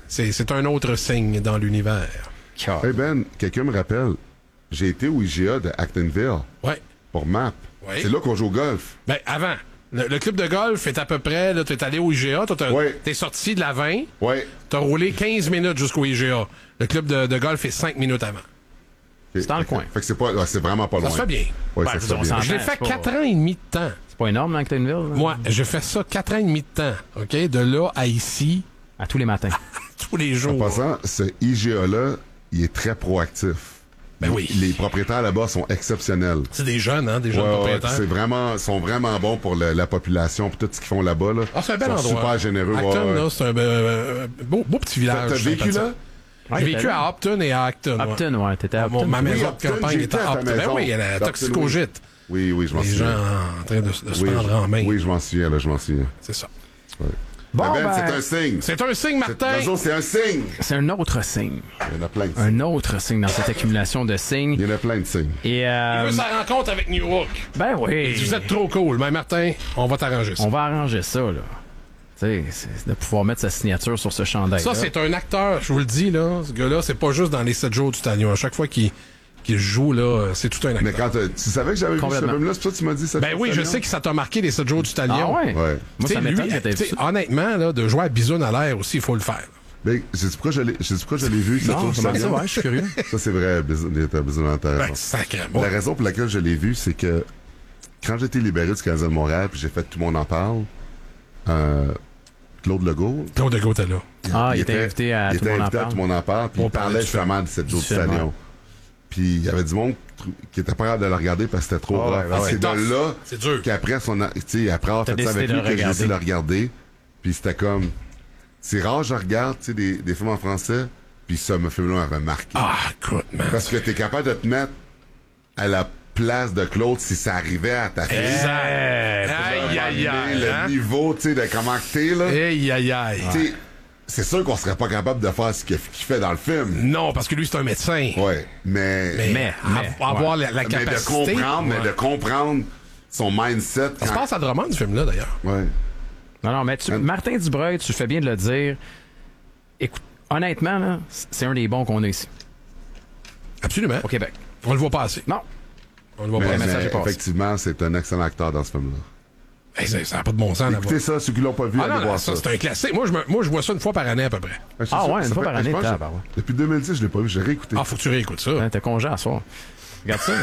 Speaker 3: un autre signe dans l'univers.
Speaker 2: Hey Ben, quelqu'un me rappelle, j'ai été au IGA de Actonville
Speaker 3: Ouais.
Speaker 2: pour MAP.
Speaker 3: Ouais.
Speaker 2: C'est là qu'on joue au golf.
Speaker 3: Ben avant, le club de golf est à peu près. Là, t'es allé au IGA,
Speaker 2: Ouais.
Speaker 3: t'es sorti de la 20,
Speaker 2: Ouais.
Speaker 3: t'as roulé 15 minutes jusqu'au IGA. Le club de golf est 5 minutes avant.
Speaker 1: C'est dans le coin.
Speaker 2: Fait que c'est pas, ouais, c'est vraiment pas
Speaker 3: Ça
Speaker 2: loin.
Speaker 3: se fait bien.
Speaker 2: Ouais,
Speaker 1: Ben,
Speaker 2: ça se fait
Speaker 1: on
Speaker 2: bien.
Speaker 1: s'entend.
Speaker 3: Je l'ai fait
Speaker 1: c'est pas-
Speaker 3: 4 ans et demi de temps.
Speaker 1: C'est pas énorme, Actonville? là?
Speaker 3: Moi, j'ai fait ça 4 ans et demi de temps. OK? De là à ici,
Speaker 1: À tous les matins.
Speaker 3: tous les
Speaker 2: En
Speaker 3: jours.
Speaker 2: passant, ce IGA-là, il est très proactif.
Speaker 3: Ben oui.
Speaker 2: Les propriétaires là-bas sont exceptionnels.
Speaker 3: C'est des jeunes, hein? Des jeunes
Speaker 2: Ouais,
Speaker 3: propriétaires.
Speaker 2: c'est vraiment, sont vraiment bons pour la population, pour tout ce qu'ils font là-bas. Là.
Speaker 3: Ah, c'est un bel
Speaker 2: Ils sont
Speaker 3: endroit.
Speaker 2: super généreux.
Speaker 3: Acton,
Speaker 2: ouais.
Speaker 3: là, c'est un beau petit village.
Speaker 2: T'as vécu là?
Speaker 3: J'ai vécu à Upton et à Acton. ouais.
Speaker 1: Upton, ouais. T'étais à Upton.
Speaker 3: Ma maison
Speaker 2: Upton,
Speaker 3: de campagne
Speaker 2: j'étais
Speaker 3: était
Speaker 2: à
Speaker 3: à
Speaker 2: ta
Speaker 3: Upton. Ben
Speaker 2: maison.
Speaker 3: oui, elle a
Speaker 2: Upton,
Speaker 3: toxicogite.
Speaker 2: Oui, je m'en
Speaker 3: Les gens
Speaker 2: souviens.
Speaker 3: en train de se
Speaker 2: Oui,
Speaker 3: prendre en main.
Speaker 2: Oui, je m'en souviens, là, je m'en souviens.
Speaker 3: C'est ça.
Speaker 1: Bon,
Speaker 2: Ben,
Speaker 1: ben,
Speaker 2: c'est un signe.
Speaker 3: C'est un signe, Martin.
Speaker 2: Martin, c'est un signe.
Speaker 1: c'est un autre signe.
Speaker 2: Il y en a plein de signes.
Speaker 1: Un autre signe dans cette accumulation de signes.
Speaker 2: Il y en a plein de signes.
Speaker 1: Et,
Speaker 3: Il veut sa rencontre avec New York.
Speaker 1: ben oui.
Speaker 3: Vous êtes trop cool. Mais Martin, on va t'arranger ça.
Speaker 1: On va arranger ça, là. Tu sais, c'est de pouvoir mettre sa signature sur ce chandail.
Speaker 3: Ça, c'est un acteur, je vous le dis, là. Ce gars-là, c'est pas juste dans les 7 jours du Talion. À chaque fois qu'il joue, là, c'est tout un acteur.
Speaker 2: Mais quand tu savais que j'avais vu ce
Speaker 1: Complètement.
Speaker 2: film-là, c'est pour ça que tu m'as dit ça.
Speaker 3: Ben oui, je sais que ça t'a marqué les 7 jours du Talion.
Speaker 1: Ah ouais?
Speaker 2: Ouais.
Speaker 1: Moi, ça
Speaker 3: T'sais,
Speaker 1: m'étonne
Speaker 3: lui,
Speaker 1: que t'aies vu
Speaker 3: t'sais,
Speaker 1: ça.
Speaker 3: honnêtement, là, de jouer à bisoune à l'air aussi, il faut le faire.
Speaker 2: Mais je sais pourquoi je l'ai vu. Ça,
Speaker 1: Non,
Speaker 2: ça,
Speaker 1: c'est ça, ouais, je suis curieux.
Speaker 2: ça, c'est vrai, il était besoin
Speaker 3: Ben, sacrément.
Speaker 2: La raison pour laquelle je l'ai vu, c'est que quand j'ai été libéré du Canadien de Montréal, puis j'ai fait Tout le monde en parle, Claude Legault,
Speaker 3: Claude Legault était là.
Speaker 1: Ah, il était invité à Tout le monde en
Speaker 2: Tout
Speaker 1: parle.
Speaker 2: le monde en parle, puis
Speaker 3: On
Speaker 2: il parlait
Speaker 3: parlait du
Speaker 2: justement de cette jour du
Speaker 1: film,
Speaker 2: Stadion. Puis il y avait du monde qui était pas capable de le regarder parce que c'était trop
Speaker 1: Ah,
Speaker 2: rough.
Speaker 1: ouais, ouais,
Speaker 2: C'est
Speaker 3: ouais.
Speaker 2: de là
Speaker 3: C'est dur.
Speaker 2: qu'après après avoir
Speaker 1: T'as
Speaker 2: fait ça
Speaker 1: décidé
Speaker 2: avec
Speaker 1: de
Speaker 2: lui
Speaker 1: le
Speaker 2: que j'ai décidé de le
Speaker 1: regarder.
Speaker 2: regarder. Puis c'était comme... C'est rare, je regarde des films en français, puis ça, me film-là m'avait marqué.
Speaker 3: Ah, écoute, man.
Speaker 2: Parce que t'es capable de te mettre à la place de Claude si ça arrivait à ta fille.
Speaker 3: Aïe, aïe, aïe.
Speaker 2: Le
Speaker 3: hein?
Speaker 2: niveau, tu sais, de comment que t'es, là.
Speaker 3: Aïe, aïe, aïe.
Speaker 2: Tu sais, c'est sûr qu'on serait pas capable de faire ce qu'il fait dans le film.
Speaker 3: Non, parce que lui, c'est un médecin.
Speaker 2: Ouais, mais
Speaker 3: Avoir la
Speaker 2: mais
Speaker 3: capacité.
Speaker 2: de comprendre son mindset.
Speaker 3: Ça se passe à Drummond, ce film-là, d'ailleurs.
Speaker 2: Ouais.
Speaker 1: Non, mais Martin Dubreuil, tu fais bien de le dire. Écoute, honnêtement, là, c'est un des bons qu'on a ici,
Speaker 3: Absolument.
Speaker 1: au Québec.
Speaker 3: On le voit pas assez.
Speaker 1: Non.
Speaker 3: On le voit
Speaker 2: Mais,
Speaker 3: pas assez.
Speaker 1: message est passé.
Speaker 2: effectivement, c'est un excellent acteur dans ce film-là.
Speaker 3: Hey, ça n'a pas de bon sens, là-bas.
Speaker 2: Écoutez ça, ceux qui l'ont pas vu,
Speaker 3: Ah
Speaker 2: allez
Speaker 3: non,
Speaker 2: voir
Speaker 3: ça,
Speaker 2: ça.
Speaker 3: c'est un classique. Moi, je vois ça une fois par année, à peu près.
Speaker 2: C'est
Speaker 1: Ah
Speaker 2: sûr,
Speaker 1: ouais,
Speaker 2: ça
Speaker 1: une fois
Speaker 2: fait-
Speaker 1: par année,
Speaker 2: je pense que
Speaker 1: tabarouette.
Speaker 2: depuis 2010, je l'ai pas vu, j'ai réécouté.
Speaker 3: Ah, faut que tu réécoutes ça.
Speaker 1: T'as congé à soir. Regarde ça.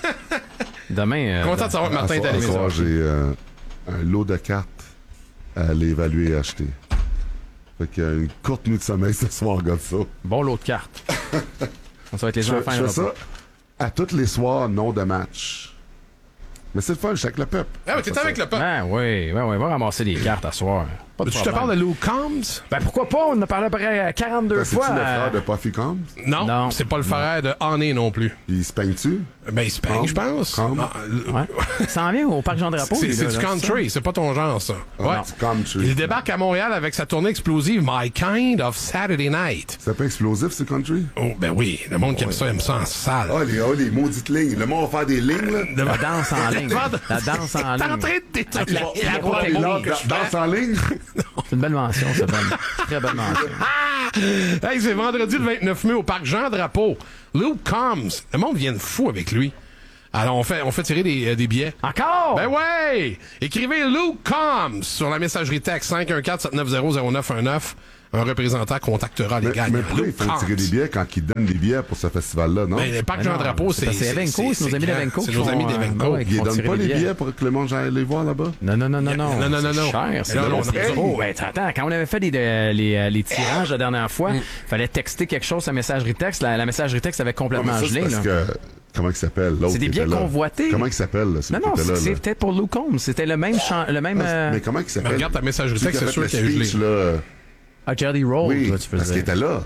Speaker 1: Demain.
Speaker 3: Content de savoir que Martin est allé.
Speaker 2: Ce soir, j'ai un lot de cartes à aller évaluer et acheter. Fait qu'il y a une courte nuit de sommeil ce soir, regarde ça.
Speaker 1: Bon lot de cartes. Ça va être les
Speaker 2: Je
Speaker 1: gens à
Speaker 2: fais
Speaker 1: faire
Speaker 2: ça à tous les soirs, non de match. Mais c'est le fun, je suis avec le peuple.
Speaker 3: Ah, mais t'es avec le peuple.
Speaker 1: Ah oui, va ramasser des cartes à soir. Pas de
Speaker 3: Tu te
Speaker 1: problème.
Speaker 3: parles de Lou Combs?
Speaker 1: Ben pourquoi pas? On en a parlé à peu près 42
Speaker 2: C'est-tu
Speaker 1: fois.
Speaker 2: le frère de Puffy Combs?
Speaker 3: Non,
Speaker 1: Non.
Speaker 3: c'est pas le frère de Honey non plus.
Speaker 2: Il se peigne-tu?
Speaker 3: Ben, il se peigne,
Speaker 2: Combs?
Speaker 3: je pense.
Speaker 2: Combs?
Speaker 3: Ah,
Speaker 1: Ouais. Ça en vient au Parc Jean-Drapeau.
Speaker 3: c'est
Speaker 1: lui,
Speaker 3: c'est
Speaker 1: là,
Speaker 3: du
Speaker 1: là,
Speaker 3: country, c'est pas ton genre, ça. Ouais.
Speaker 2: C'est country.
Speaker 3: Il débarque à Montréal avec sa tournée explosive My Kind of Saturday Night.
Speaker 2: C'est pas explosif, c'est country?
Speaker 3: Oh, ben oui, le monde qui aime ça en salle.
Speaker 2: Ah, les maudites lignes. Le monde va faire des lignes, là.
Speaker 1: La danse en ligne. La danse en
Speaker 3: T'es en
Speaker 1: ligne.
Speaker 3: train de détruire
Speaker 1: La
Speaker 3: la
Speaker 1: grosse
Speaker 3: grosse
Speaker 1: technique.
Speaker 3: technique que je fais.
Speaker 2: Danse en ligne?
Speaker 1: C'est une belle mention, ça, Ben. Très belle mention.
Speaker 3: Hey, c'est vendredi le 29 mai au Parc Jean-Drapeau. Luke Combs. Le monde vient de fou avec lui. Alors, on fait tirer des billets.
Speaker 1: Encore?
Speaker 3: Ben ouais! Écrivez Luke Combs sur la messagerie texte 514-790-0919. Un représentant contactera les gagnants.
Speaker 2: Mais pourquoi il
Speaker 3: Luke
Speaker 2: faut tirer
Speaker 3: Combs.
Speaker 2: des billets quand ils donnent des billets pour ce festival-là, non?
Speaker 3: Ben, le Parc
Speaker 1: Ben non,
Speaker 3: Jean-Drapeau,
Speaker 1: c'est parce que c'est Evenco, c'est nos amis
Speaker 3: grand.
Speaker 1: d'Evenco
Speaker 3: C'est
Speaker 1: qui
Speaker 3: nos
Speaker 1: font,
Speaker 3: amis d'Evenco.
Speaker 1: ouais,
Speaker 2: Ils
Speaker 1: font
Speaker 2: donnent
Speaker 1: tirer
Speaker 2: pas
Speaker 1: des
Speaker 2: les
Speaker 1: billets.
Speaker 2: billets pour que le monde aille les voir là-bas?
Speaker 1: Non.
Speaker 3: Non,
Speaker 1: C'est
Speaker 3: non.
Speaker 1: cher. C'est
Speaker 3: Là,
Speaker 1: là,
Speaker 3: on
Speaker 1: c'est
Speaker 3: paye.
Speaker 1: gros. Ben, attends, quand on avait fait les tirages la dernière fois, fallait texter quelque chose à messagerie texte. La messagerie texte avait
Speaker 2: Ah, mais
Speaker 1: complètement
Speaker 2: ça, c'est
Speaker 1: gelé.
Speaker 2: parce
Speaker 1: là.
Speaker 2: que... Comment il s'appelle? L'autre
Speaker 1: C'est des
Speaker 2: qui
Speaker 1: billets
Speaker 2: était là.
Speaker 1: convoités.
Speaker 2: Comment il s'appelle, là, celui
Speaker 1: Non,
Speaker 2: qui était là?
Speaker 1: c'est
Speaker 2: là?
Speaker 1: peut-être pour Luke Combs. C'était le même
Speaker 2: Mais comment il s'appelle?
Speaker 3: Mais regarde ta messagerie
Speaker 2: Celui
Speaker 3: texte,
Speaker 2: qui a
Speaker 3: c'est
Speaker 2: fait
Speaker 3: sûr
Speaker 2: le
Speaker 3: qu'il y a eu
Speaker 2: speech,
Speaker 3: gelé.
Speaker 2: là.
Speaker 1: Ah, Jerry Rolls,
Speaker 2: Oui,
Speaker 1: là, tu
Speaker 2: parce qu'il
Speaker 1: faisais.
Speaker 2: était là.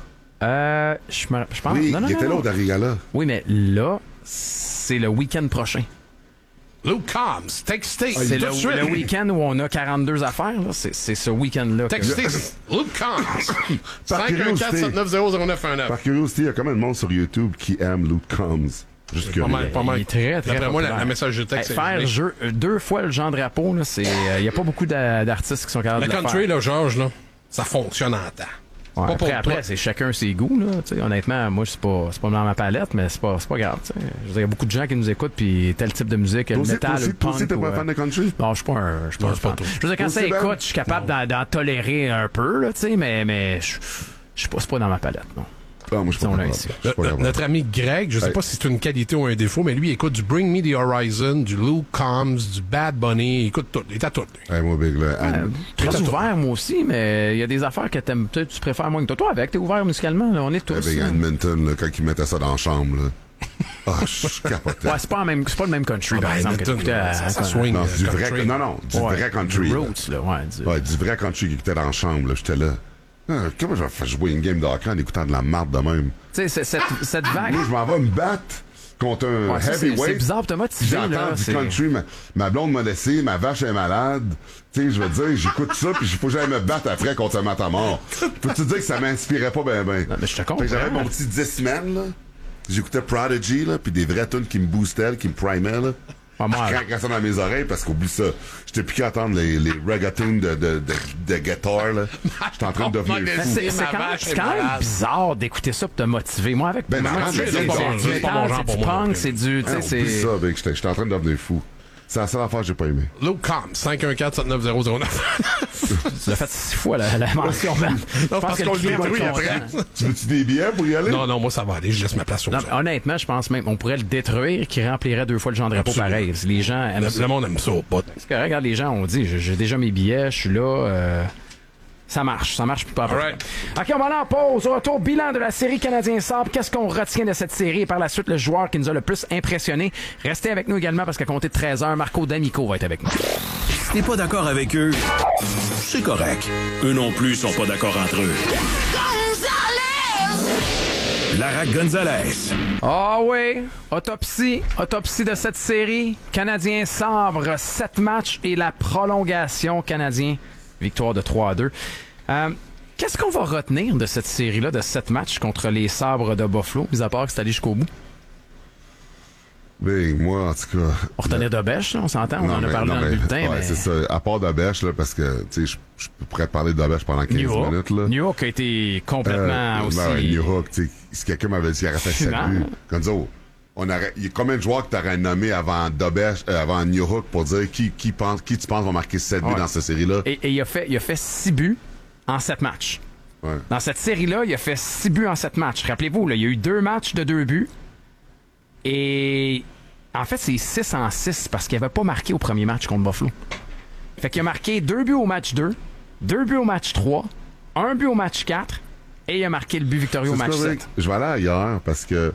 Speaker 1: Je pense.
Speaker 2: Oui,
Speaker 1: non,
Speaker 2: il était là
Speaker 1: non.
Speaker 2: au Darigala.
Speaker 1: Oui, mais là, c'est le week-end prochain.
Speaker 3: Luke Combs, textez.
Speaker 1: C'est
Speaker 3: tout
Speaker 1: le
Speaker 3: de suite.
Speaker 1: week-end où on a 42 affaires. là. C'est ce week-end-là. que-
Speaker 3: Textez Luke Combs.
Speaker 2: Par curiosité.
Speaker 3: 514-790-0919.
Speaker 2: Par curiosité, il y a combien de monde sur YouTube qui aime Luke Combs? Juste que.
Speaker 3: Pas mal.
Speaker 1: Il est très, très
Speaker 3: D'après moi,
Speaker 1: populaire.
Speaker 3: la messagerie texte, c'est
Speaker 1: Faire
Speaker 3: gelé.
Speaker 1: jeu, 2 fois le Jean Drapeau, là, c'est, il y a pas beaucoup d'artistes qui sont capables
Speaker 3: Le
Speaker 1: de le
Speaker 3: country,
Speaker 1: faire.
Speaker 3: là, Georges, là, ça fonctionne en temps.
Speaker 1: Ouais,
Speaker 3: Pas pour
Speaker 1: après,
Speaker 3: toi.
Speaker 1: c'est chacun ses goûts, là. Tu sais, honnêtement, moi, c'est pas dans ma palette, mais c'est pas grave, tu sais. Je veux dire, il y a beaucoup de gens qui nous écoutent, puis tel type de musique, le métal, le
Speaker 2: Toi aussi,
Speaker 1: punk.
Speaker 2: t'es pas un fan de country?
Speaker 1: Non, je suis pas un
Speaker 3: Non,
Speaker 1: fan.
Speaker 3: c'est pas toi.
Speaker 1: Je veux dire, quand
Speaker 2: Toi
Speaker 1: ça
Speaker 2: aussi, Ben?
Speaker 1: écoute, je suis capable d'en tolérer un peu, là, tu sais, mais je suis pas, c'est pas dans ma palette, non.
Speaker 2: Ah, moi, je suis pas
Speaker 1: On l'a
Speaker 2: capable.
Speaker 1: ici.
Speaker 2: Je suis pas capable.
Speaker 3: Notre ami Greg, je sais
Speaker 2: Hey.
Speaker 3: pas si c'est une qualité ou un défaut, mais lui, il écoute du Bring Me the Horizon, du Luke Combs, du Bad Bunny. Il écoute tout. Il est à tout. lui.
Speaker 2: Hey, moi, Big, là.
Speaker 1: Très
Speaker 3: Toi,
Speaker 1: ouvert, moi aussi, mais il y a des affaires que t'aimes, peut-être tu préfères moins que toi. Toi, avec, t'es ouvert musicalement, là, on est tous.
Speaker 2: Avec
Speaker 1: là.
Speaker 2: Edmonton, là, quand ils mettaient ça dans la chambre, là. Ah, je capotais.
Speaker 1: Ouais, c'est pas le même country,
Speaker 3: Ah,
Speaker 1: par
Speaker 3: ben,
Speaker 1: exemple, que
Speaker 3: Edmonton,
Speaker 1: t'écoutais à-
Speaker 3: ça
Speaker 1: à-
Speaker 3: swing.
Speaker 2: Non, du vrai,
Speaker 3: country.
Speaker 2: non, du
Speaker 1: Ouais,
Speaker 2: vrai country.
Speaker 1: du
Speaker 2: là.
Speaker 1: Roots, là, ouais.
Speaker 2: Ouais, du vrai country qui était dans la chambre, là. J'étais là. Ah, comment je vais faire jouer une game de hockey en écoutant de la marde de même?
Speaker 1: Tu sais, cette vague.
Speaker 2: Moi, je m'en vais me battre contre un
Speaker 1: Ouais, ça, c'est
Speaker 2: heavyweight.
Speaker 1: bizarre pour te
Speaker 2: Puis
Speaker 1: motiver,
Speaker 2: j'entends
Speaker 1: là.
Speaker 2: du
Speaker 1: c'est-
Speaker 2: country, ma blonde m'a laissé, ma vache est malade. Tu sais, je veux dire, j'écoute ça, puis il faut que j'aille me battre après contre ce matamor. Peux-tu dire que ça m'inspirait pas ben ben?
Speaker 1: Non, mais je te
Speaker 2: Fait
Speaker 1: comprends.
Speaker 2: que j'avais mon petit 10 semaines, là. J'écoutais Prodigy, là, puis des vraies tunes qui me boostaient, qui me primaient, là.
Speaker 1: Ah, moi,
Speaker 2: Je craquais ça dans mes oreilles parce qu'oublie ça. J'étais plus qu'à entendre les reggaetons de guitare, là. J'étais en train de devenir
Speaker 1: Mais
Speaker 2: fou.
Speaker 1: c'est quand même bizarre d'écouter ça pour te motiver. Moi, avec
Speaker 2: Ben,
Speaker 1: moi,
Speaker 2: non,
Speaker 1: c'est
Speaker 2: mais
Speaker 1: du
Speaker 2: c'est pas mon
Speaker 1: métal,
Speaker 3: genre
Speaker 1: c'est
Speaker 3: pour
Speaker 1: du
Speaker 3: moi non
Speaker 1: punk,
Speaker 3: plus.
Speaker 1: c'est du... tu
Speaker 2: Ah,
Speaker 1: sais,
Speaker 2: oublie
Speaker 1: c'est...
Speaker 2: ça, Vic. J'étais en train de devenir fou. C'est la seule affaire que j'ai pas aimé.
Speaker 3: Luke Combs, 514-790-0919.
Speaker 1: Tu l'as fait 6 fois, la mention, man. Je pense
Speaker 3: parce
Speaker 1: que
Speaker 3: qu'on
Speaker 1: le
Speaker 3: le
Speaker 1: client va
Speaker 3: détruit
Speaker 1: être
Speaker 3: après.
Speaker 1: content.
Speaker 2: Tu veux-tu des billets pour y aller?
Speaker 3: Non, moi, ça va aller. Je laisse ma place aux
Speaker 1: Non,
Speaker 3: autres.
Speaker 1: mais honnêtement, je pense même on pourrait le détruire qui remplirait 2 fois le Jean Drapeau
Speaker 3: Absolument.
Speaker 1: pareil. Les gens aiment ça.
Speaker 3: Le monde aime ça au bout.
Speaker 1: C'est correct, regarde, les gens ont dit, j'ai déjà mes billets, je suis là, ça marche puis pas après.
Speaker 3: Alright.
Speaker 1: OK, on va aller en pause. Au retour, bilan de la série Canadien Sabre. Qu'est-ce qu'on retient de cette série? Et par la suite, le joueur qui nous a le plus impressionné. Restez avec nous également parce qu'à compter de 13h, Marco D'Amico va être avec nous.
Speaker 5: Si t'es pas d'accord avec eux, c'est correct. Eux non plus sont pas d'accord entre eux. Lara Gonzalez.
Speaker 1: Ah oui, autopsie de cette série. Canadien Sabre, 7 matchs et la prolongation canadien. Victoire de 3-2. Qu'est-ce qu'on va retenir de cette série-là, de 7 matchs contre les Sabres de Buffalo, mis à part que c'est allé jusqu'au bout?
Speaker 2: Ben, moi, en tout cas.
Speaker 1: On retenait Dobèche, là, on s'entend, on en a parlé dans le bulletin,
Speaker 2: ouais,
Speaker 1: mais...
Speaker 2: c'est ça. À part Dobèche, là, parce que, tu sais, je pourrais parler de Dobèche pendant 15 minutes, là.
Speaker 1: New York a été complètement aussi...
Speaker 2: Ben ouais, New York, tu sais, si quelqu'un m'avait dit qu'il aurait fait
Speaker 1: Fumant.
Speaker 2: 7 buts, comme ça, il y a combien de joueurs que tu aurais nommé avant Dobesh, avant New Hook pour dire qui tu penses va marquer 7 buts dans cette série-là?
Speaker 1: Et il a fait 6 buts en 7 matchs.
Speaker 2: Ouais.
Speaker 1: Dans cette série-là, il a fait 6 buts en 7 matchs. Rappelez-vous, là, il y a eu 2 matchs de 2 buts. Et en fait, c'est 6 en 6 parce qu'il n'avait pas marqué au premier match contre Buffalo. Fait qu'il a marqué 2 buts au match 2, 2 buts au match 3, 1 but au match 4 et il a marqué le but victorieux au match 7.
Speaker 2: Je vais aller ailleurs parce que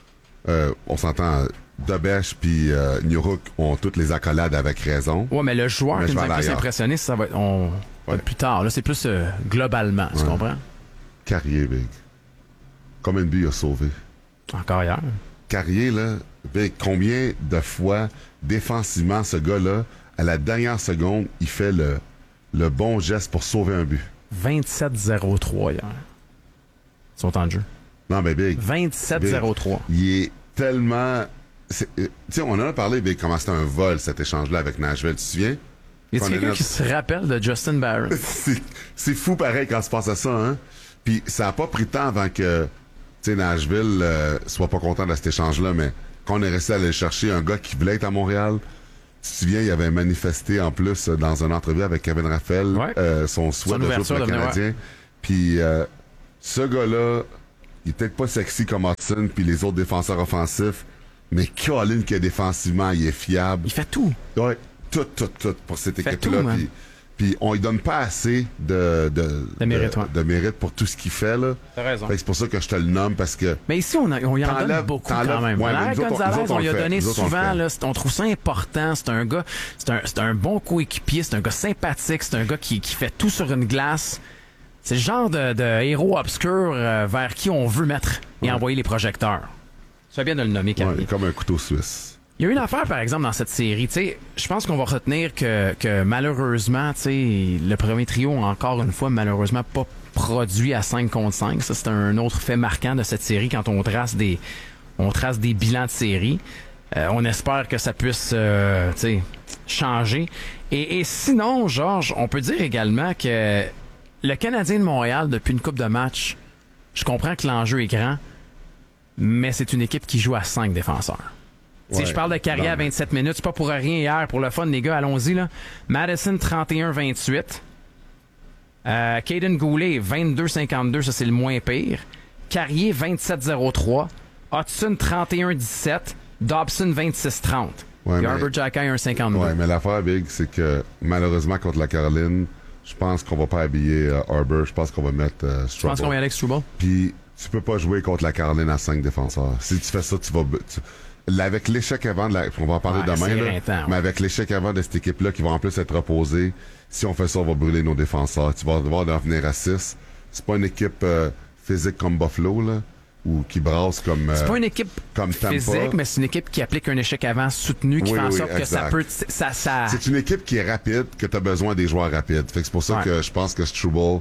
Speaker 2: on s'entend, Dobesh puis New Hook ont toutes les accolades avec raison.
Speaker 1: Ouais, mais le joueur
Speaker 2: Mais
Speaker 1: qui
Speaker 2: je
Speaker 1: nous
Speaker 2: vais
Speaker 1: a
Speaker 2: aller
Speaker 1: plus
Speaker 2: ailleurs.
Speaker 1: impressionné, ça va être plus tard. Là, c'est plus globalement, tu comprends?
Speaker 2: Carrier, Big. Combien de buts il a sauvé?
Speaker 1: Encore hier.
Speaker 2: Carrier, là, Big, combien de fois, défensivement, ce gars-là, à la dernière seconde, il fait le bon geste pour sauver un but?
Speaker 1: 27-0-3 hier. Son temps de jeu.
Speaker 2: Non, mais Big.
Speaker 1: 27-0-3.
Speaker 2: Il est tellement... Tu sais, on en a parlé, Big, comment c'était un vol, cet échange-là avec Nashville, tu te souviens?
Speaker 1: Y a
Speaker 2: Qu'on
Speaker 1: quelqu'un
Speaker 2: est
Speaker 1: qui se rappelle de Justin Barron?
Speaker 2: C'est fou pareil quand se passe à ça, hein? Puis ça a pas pris de temps avant que, tu sais, Nashville soit pas content de cet échange-là, mais quand on est resté à aller chercher un gars qui voulait être à Montréal, tu te souviens, il avait manifesté en plus dans une entrevue avec Kevin Raphael son souhait de jouer pour le Canadien. Puis ce gars-là, il est peut-être pas sexy comme Hudson puis les autres défenseurs offensifs, mais Colin que défensivement, il est fiable.
Speaker 1: Il fait tout.
Speaker 2: Ouais, tout pour cette équipe-là. Puis on lui donne pas assez de mérite pour tout ce qu'il fait, là.
Speaker 1: T'as raison.
Speaker 2: Fait que c'est pour ça que je te le nomme, parce que...
Speaker 1: Mais ici, on y en donne beaucoup quand même.
Speaker 2: Ouais,
Speaker 1: Larry Gonzalez, on lui a donné souvent, là, on trouve ça important. C'est un gars, c'est un bon coéquipier, c'est un gars sympathique, c'est un gars qui fait tout sur une glace. C'est le genre de héros obscur vers qui on veut mettre et envoyer les projecteurs. Tu fais bien de le nommer, Carrier.
Speaker 2: Ouais, comme un couteau suisse.
Speaker 1: Il y a une affaire, par exemple, dans cette série. Tu sais, je pense qu'on va retenir que malheureusement, tu sais, le premier trio, encore une fois, malheureusement, pas produit à 5 contre 5. Ça, c'est un autre fait marquant de cette série quand on trace des bilans de série. On espère que ça puisse, tu sais, changer. Et sinon, Georges, on peut dire également que le Canadien de Montréal, depuis une couple de matchs, je comprends que l'enjeu est grand, mais c'est une équipe qui joue à 5 défenseurs. Ouais, je parle de Carrier à 27 minutes. C'est pas pour rien hier. Pour le fun, les gars, allons-y. Là. Madison, 31-28. Caden Goulet, 22-52. Ça, c'est le moins pire. Carrier, 27-03. Hudson, 31-17. Dobson, 26-30.
Speaker 2: Ouais,
Speaker 1: Garber Xhekaj, 1-52.
Speaker 2: Ouais, mais l'affaire, Big, c'est que malheureusement, contre la Caroline, je pense qu'on va pas habiller Arbor. Je pense qu'on va mettre Struble.
Speaker 1: Je pense qu'on va y aller avec Struble.
Speaker 2: Puis, tu peux pas jouer contre la Caroline à 5 défenseurs. Si tu fais ça, tu vas... avec l'échec avant on va en parler demain, là, mais avec l'échec avant de cette équipe-là qui va en plus être reposée, si on fait ça, on va brûler nos défenseurs. Tu vas devoir en venir à 6. C'est pas une équipe physique comme Buffalo, là, ou qui brasse comme
Speaker 1: c'est pas une équipe
Speaker 2: comme
Speaker 1: physique, mais c'est une équipe qui applique un échec avant soutenu, qui fait en sorte que ça peut...
Speaker 2: C'est une équipe qui est rapide, que tu as besoin des joueurs rapides. Fait que c'est pour ça que je pense que Struble,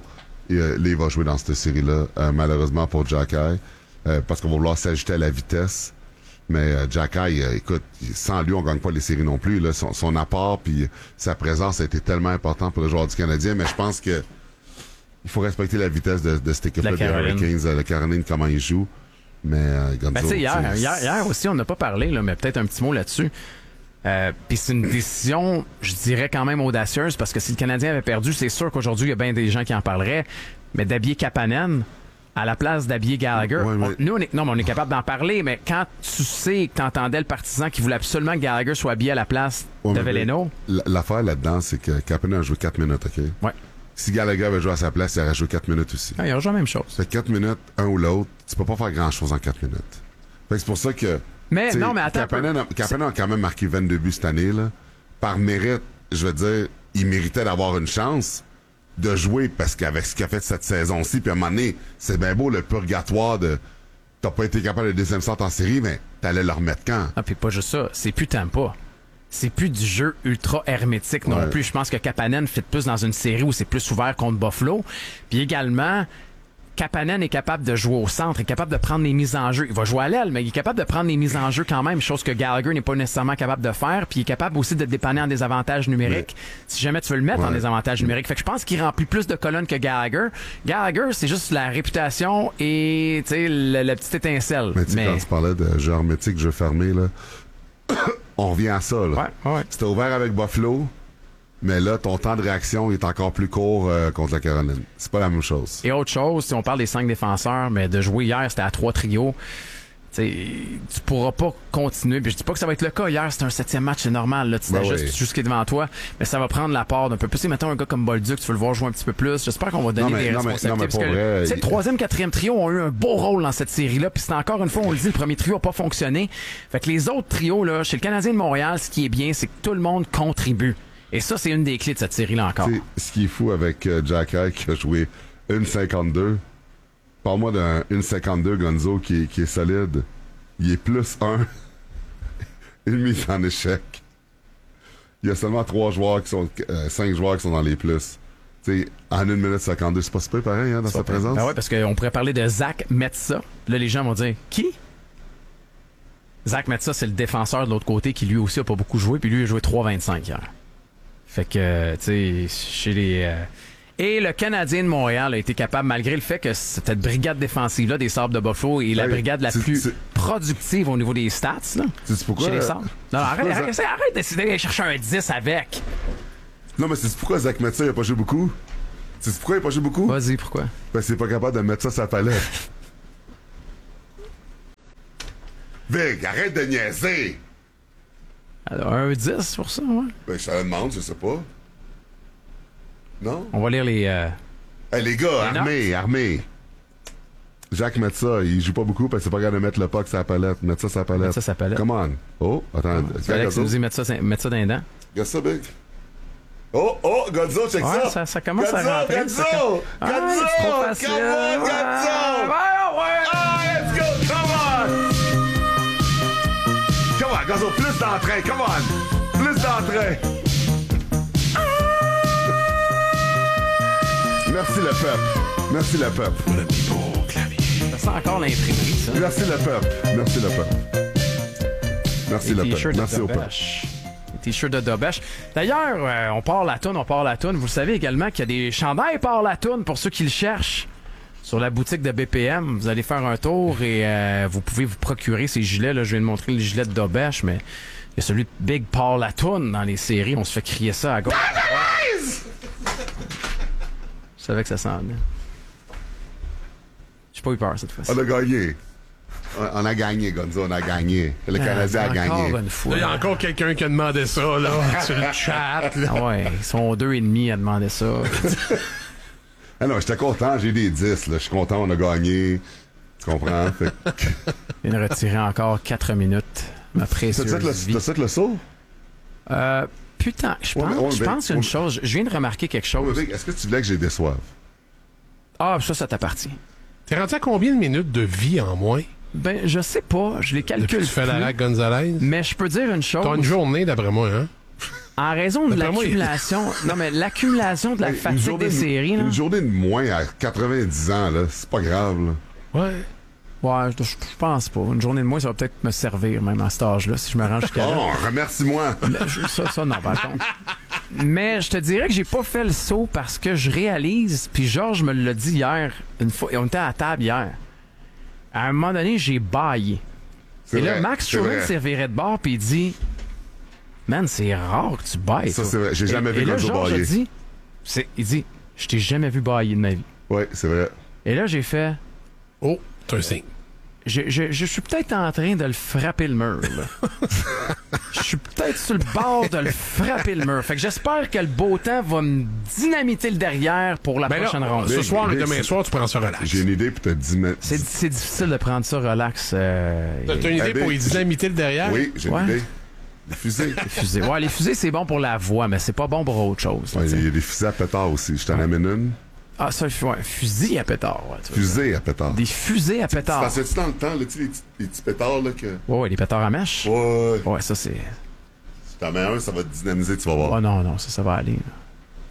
Speaker 2: il va jouer dans cette série-là, malheureusement pour Xhekaj, parce qu'on va vouloir s'ajouter à la vitesse. Mais Xhekaj, écoute, sans lui, on gagne pas les séries non plus. Là. Son apport puis sa présence a été tellement important pour le joueur du Canadien, mais je pense que il faut respecter la vitesse de cette équipe-là des Hurricanes, la Caroline, comment ils jouent. Mais Gonzo,
Speaker 1: hier aussi, on n'a pas parlé, là, mais peut-être un petit mot là-dessus. Puis c'est une décision, je dirais quand même audacieuse, parce que si le Canadien avait perdu, c'est sûr qu'aujourd'hui, il y a bien des gens qui en parleraient, mais d'habiller Kapanen à la place d'habiller Gallagher. Ouais, mais... on est capable d'en parler, mais quand tu sais que tu entendais le partisan qui voulait absolument que Gallagher soit habillé à la place de Veleno...
Speaker 2: L'affaire là-dedans, c'est que Kapanen a joué 4 minutes, OK?
Speaker 1: Ouais.
Speaker 2: Si Gallagher avait joué à sa place, il aurait joué 4 minutes aussi.
Speaker 1: Ah, il aurait joué la même chose.
Speaker 2: Fait 4 minutes, un ou l'autre, tu peux pas faire grand-chose en 4 minutes. Fait que c'est pour ça que...
Speaker 1: Mais non, mais attends...
Speaker 2: Kapanen a quand même marqué 22 buts cette année, là. Par mérite, je veux dire, il méritait d'avoir une chance de jouer, parce qu'avec ce qu'il a fait cette saison-ci, puis à un moment donné, c'est bien beau le purgatoire de... T'as pas été capable de deuxième sorte en série, mais t'allais le remettre quand?
Speaker 1: Ah, puis pas juste ça, c'est plus Tampa. C'est plus du jeu ultra hermétique non plus. Je pense que Kapanen fit plus dans une série où c'est plus ouvert contre Buffalo. Puis également, Kapanen est capable de jouer au centre, est capable de prendre les mises en jeu. Il va jouer à l'aile, mais il est capable de prendre les mises en jeu quand même, chose que Gallagher n'est pas nécessairement capable de faire. Puis il est capable aussi de te dépanner en désavantage numérique, si jamais tu veux le mettre en désavantage numérique. Fait que je pense qu'il remplit plus de colonnes que Gallagher. Gallagher, c'est juste la réputation et la petite étincelle.
Speaker 2: Mais quand tu parlais de jeu hermétique, jeu fermé, là, on revient à ça. Là.
Speaker 1: Ouais.
Speaker 2: C'était ouvert avec Buffalo, mais là, ton temps de réaction est encore plus court contre la Caroline. C'est pas la même chose.
Speaker 1: Et autre chose, si on parle des 5 défenseurs, mais de jouer hier, c'était à 3 trios. Tu pourras pas continuer. Puis je dis pas que ça va être le cas. Hier, c'était un 7e match, c'est normal. Là, tu t'ajustes tout ce qui est devant toi. Mais ça va prendre la part d'un peu plus. Mettons un gars comme Bolduc, tu veux le voir jouer un petit peu plus. J'espère qu'on va donner des responsabilités. Parce que le 3e, 4e trio ont eu un beau rôle dans cette série-là. Puis c'est encore une fois, on le dit, le premier trio a pas fonctionné. Fait que les autres trios, là, chez le Canadien de Montréal, ce qui est bien, c'est que tout le monde contribue. Et ça, c'est une des clés de cette série-là encore.
Speaker 2: T'sais, ce qui est fou avec Jack High qui a joué 1,52. Parle-moi d'un 1,52 Gonzo qui est solide. Il est plus 1. Une mise en échec. Il y a seulement 5 joueurs qui sont dans les plus. T'sais, en 1 minute 52, c'est pas super pareil dans sa présence.
Speaker 1: Ben ouais, parce qu'on pourrait parler de Zach Metsa. Là, les gens vont dire qui? Zach Metsa, c'est le défenseur de l'autre côté qui lui aussi a pas beaucoup joué, puis lui il a joué 3,25 hier. Fait que, tu sais, chez les... Et le Canadien de Montréal a été capable, malgré le fait que cette brigade défensive-là des Sabres de Buffalo est la brigade la plus productive au niveau des stats, là.
Speaker 2: C'est pourquoi?
Speaker 1: Chez les Sabres. Non, arrête d'essayer d'aller chercher un 10 avec.
Speaker 2: Non, mais c'est pourquoi Zach Metsa, il a pas joué beaucoup? C'est pourquoi il a pas joué beaucoup?
Speaker 1: Vas-y, pourquoi?
Speaker 2: Parce qu'il est pas capable de mettre ça sur sa palette. Vic, arrête de niaiser!
Speaker 1: Alors, un 10 pour ça, ouais.
Speaker 2: Ben, je te le demande, je sais pas. Non?
Speaker 1: On va lire les...
Speaker 2: Hey, les gars, armés. Jacques Metsa, il joue pas beaucoup parce qu'il est pas capable de mettre le puck sur la palette. Mettre ça sur la palette.
Speaker 1: Mettre ça sur la palette.
Speaker 2: Come on. Oh, attends.
Speaker 1: Alex nous dit mettre ça dans les dents.
Speaker 2: Regarde ça, Big. Oh, Godzo, check ça.
Speaker 1: Ça commence
Speaker 2: Godzo,
Speaker 1: à rentrer.
Speaker 2: Godzo!
Speaker 1: C'est trop facile.
Speaker 2: Come on, Godzo!
Speaker 1: Ouais.
Speaker 2: Ah, let's go, come on, Godzo, plus d'entrain, come on! Plus d'entrain! Merci le peuple.
Speaker 1: Ça sent encore l'imprimerie, ça.
Speaker 2: Merci le peuple. Merci au peuple.
Speaker 1: Les t-shirts de Dobesh. D'ailleurs, on part la toune. Vous le savez également qu'il y a des chandails par la toune pour ceux qui le cherchent. Sur la boutique de BPM, vous allez faire un tour et vous pouvez vous procurer ces gilets. Là, je viens de montrer le gilet de Dobesh, mais il y a celui de Big Paul Latoune dans les séries. On se fait crier ça à gauche. Je savais que ça sent bien. J'ai pas eu peur cette fois-ci.
Speaker 2: On a gagné. On a gagné, Gonzo, on a gagné. Le Canadien a gagné.
Speaker 3: Il y a encore quelqu'un qui a demandé ça, là, sur le chat. Là.
Speaker 1: Ah ouais, ils sont 2,5 à demander ça.
Speaker 2: Ah non, j'étais content, j'ai des 10, là. Je suis content, on a gagné. Tu comprends?
Speaker 1: Il vient de retirer encore 4 minutes. Ma précieuse vie.
Speaker 2: T'as ça que le saut?
Speaker 1: Putain, je pense une chose. Je viens de remarquer quelque chose.
Speaker 2: Est-ce que tu voulais que j'ai déçoive?
Speaker 1: Ah, ça t'appartient.
Speaker 3: T'es rendu à combien de minutes de vie en moins?
Speaker 1: Ben, je sais pas. Je les calcule
Speaker 3: Depuis que tu fais la rack Gonzalez?
Speaker 1: Mais je peux dire une chose.
Speaker 3: T'as une journée, d'après moi, hein?
Speaker 1: En raison de l'accumulation... Non, mais l'accumulation de la fatigue des séries, là.
Speaker 2: Une journée de moins à 90 ans, là, c'est pas grave, là.
Speaker 3: Ouais.
Speaker 1: Ouais, je pense pas. Une journée de moins, ça va peut-être me servir, même à cet âge-là, si je me range jusqu'à là.
Speaker 2: Oh, remercie-moi!
Speaker 1: Ça, non, par contre. Mais je te dirais que j'ai pas fait le saut parce que je réalise, puis Georges me l'a dit hier, une fois, on était à la table hier. À un moment donné, j'ai bâillé. Et là, Max Schumann servirait de bord, puis il dit... Man, c'est rare que tu bailles.
Speaker 2: Ça, c'est vrai. J'ai jamais vu Gonzo bailler.
Speaker 1: Il dit, je t'ai jamais vu bailler de ma vie.
Speaker 2: Oui, c'est vrai.
Speaker 1: Et là, j'ai fait...
Speaker 3: Oh, c'est un signe.
Speaker 1: Je suis peut-être en train de le frapper le mur, là. Je suis peut-être sur le bord de le frapper le mur. Fait que j'espère que le beau temps va me dynamiter le derrière pour la prochaine ronde.
Speaker 3: Ce soir et demain soir, tu prends ça relax.
Speaker 2: J'ai une idée pour te dynamiter.
Speaker 1: C'est difficile de prendre ça relax.
Speaker 3: T'as une idée pour y dynamiter le derrière?
Speaker 2: Oui, j'ai une idée. Les fusées.
Speaker 1: Ouais, les fusées, c'est bon pour la voix, mais c'est pas bon pour autre chose.
Speaker 2: Il y a des fusées à pétard aussi. Je t'en amène une.
Speaker 1: Ah, ça, ouais, fusil à pétard. Ouais,
Speaker 2: fusées à pétard.
Speaker 1: Des fusées à pétard.
Speaker 2: Tu passais-tu dans le temps, là, tu sais, les petits pétards, là, que...
Speaker 1: Ouais, les pétards à mèche.
Speaker 2: Ouais.
Speaker 1: Ouais, ça, c'est...
Speaker 2: Si t'en mets un, ça va te dynamiser, tu vas voir.
Speaker 1: Oh non, ça va aller. Là.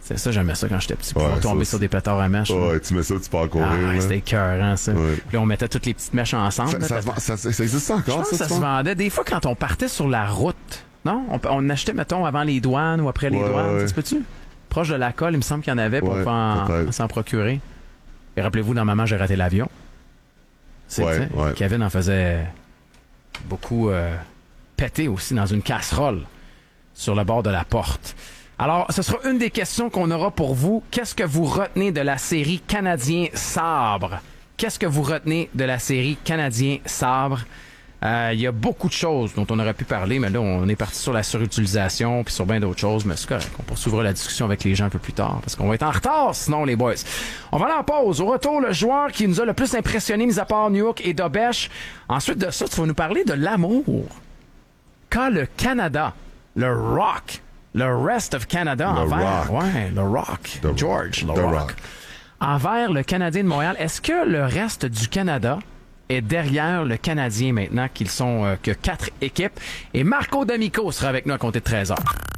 Speaker 1: C'est ça, j'aimais ça quand j'étais petit. Pour
Speaker 2: Ouais,
Speaker 1: tomber
Speaker 2: ça,
Speaker 1: sur des pétards à mèche.
Speaker 2: Ouais, tu mets ça, tu pars courir.
Speaker 1: Ah,
Speaker 2: là.
Speaker 1: c'était écœurant, ça.
Speaker 2: Ouais.
Speaker 1: Puis là, on mettait toutes les petites mèches ensemble. là,
Speaker 2: Ça existe
Speaker 1: Je
Speaker 2: encore,
Speaker 1: pense que ça
Speaker 2: tu
Speaker 1: se
Speaker 2: vois?
Speaker 1: vendait. Des fois, quand on partait sur la route, non? On achetait, mettons, avant les douanes ou après les
Speaker 2: Ouais,
Speaker 1: douanes.
Speaker 2: ouais.
Speaker 1: Ça se peut-tu? Proche de la colle, il me semble qu'il y en avait pour
Speaker 2: Ouais, peut-être.
Speaker 1: s'en procurer. Et rappelez-vous, dans Maman, j'ai raté l'avion.
Speaker 2: Ouais, ouais.
Speaker 1: Kevin en faisait beaucoup péter aussi dans une casserole sur le bord de la porte. Alors, ce sera une des questions qu'on aura pour vous. Qu'est-ce que vous retenez de la série Canadien Sabre? Qu'est-ce que vous retenez de la série Canadien Sabre? Il y a beaucoup de choses dont on aurait pu parler, mais là, on est parti sur la surutilisation puis sur bien d'autres choses, mais c'est correct. On poursuivra la discussion avec les gens un peu plus tard, parce qu'on va être en retard, sinon, les boys. On va aller en pause. Au retour, le joueur qui nous a le plus impressionné, mis à part Newhook et Dobèche. Ensuite de ça, tu vas nous parler de l'amour qu'a le Canada, le Rock, le Rest of Canada
Speaker 2: Le
Speaker 1: envers...
Speaker 2: Rock.
Speaker 1: Ouais, le Rock.
Speaker 2: The-
Speaker 1: George, le
Speaker 2: The
Speaker 1: Rock.
Speaker 2: Rock.
Speaker 1: Envers le Canadien de Montréal. Est-ce que le reste du Canada est derrière le Canadien maintenant qu'ils sont que 4 équipes? Et Marco D'Amico sera avec nous à compter de 13h.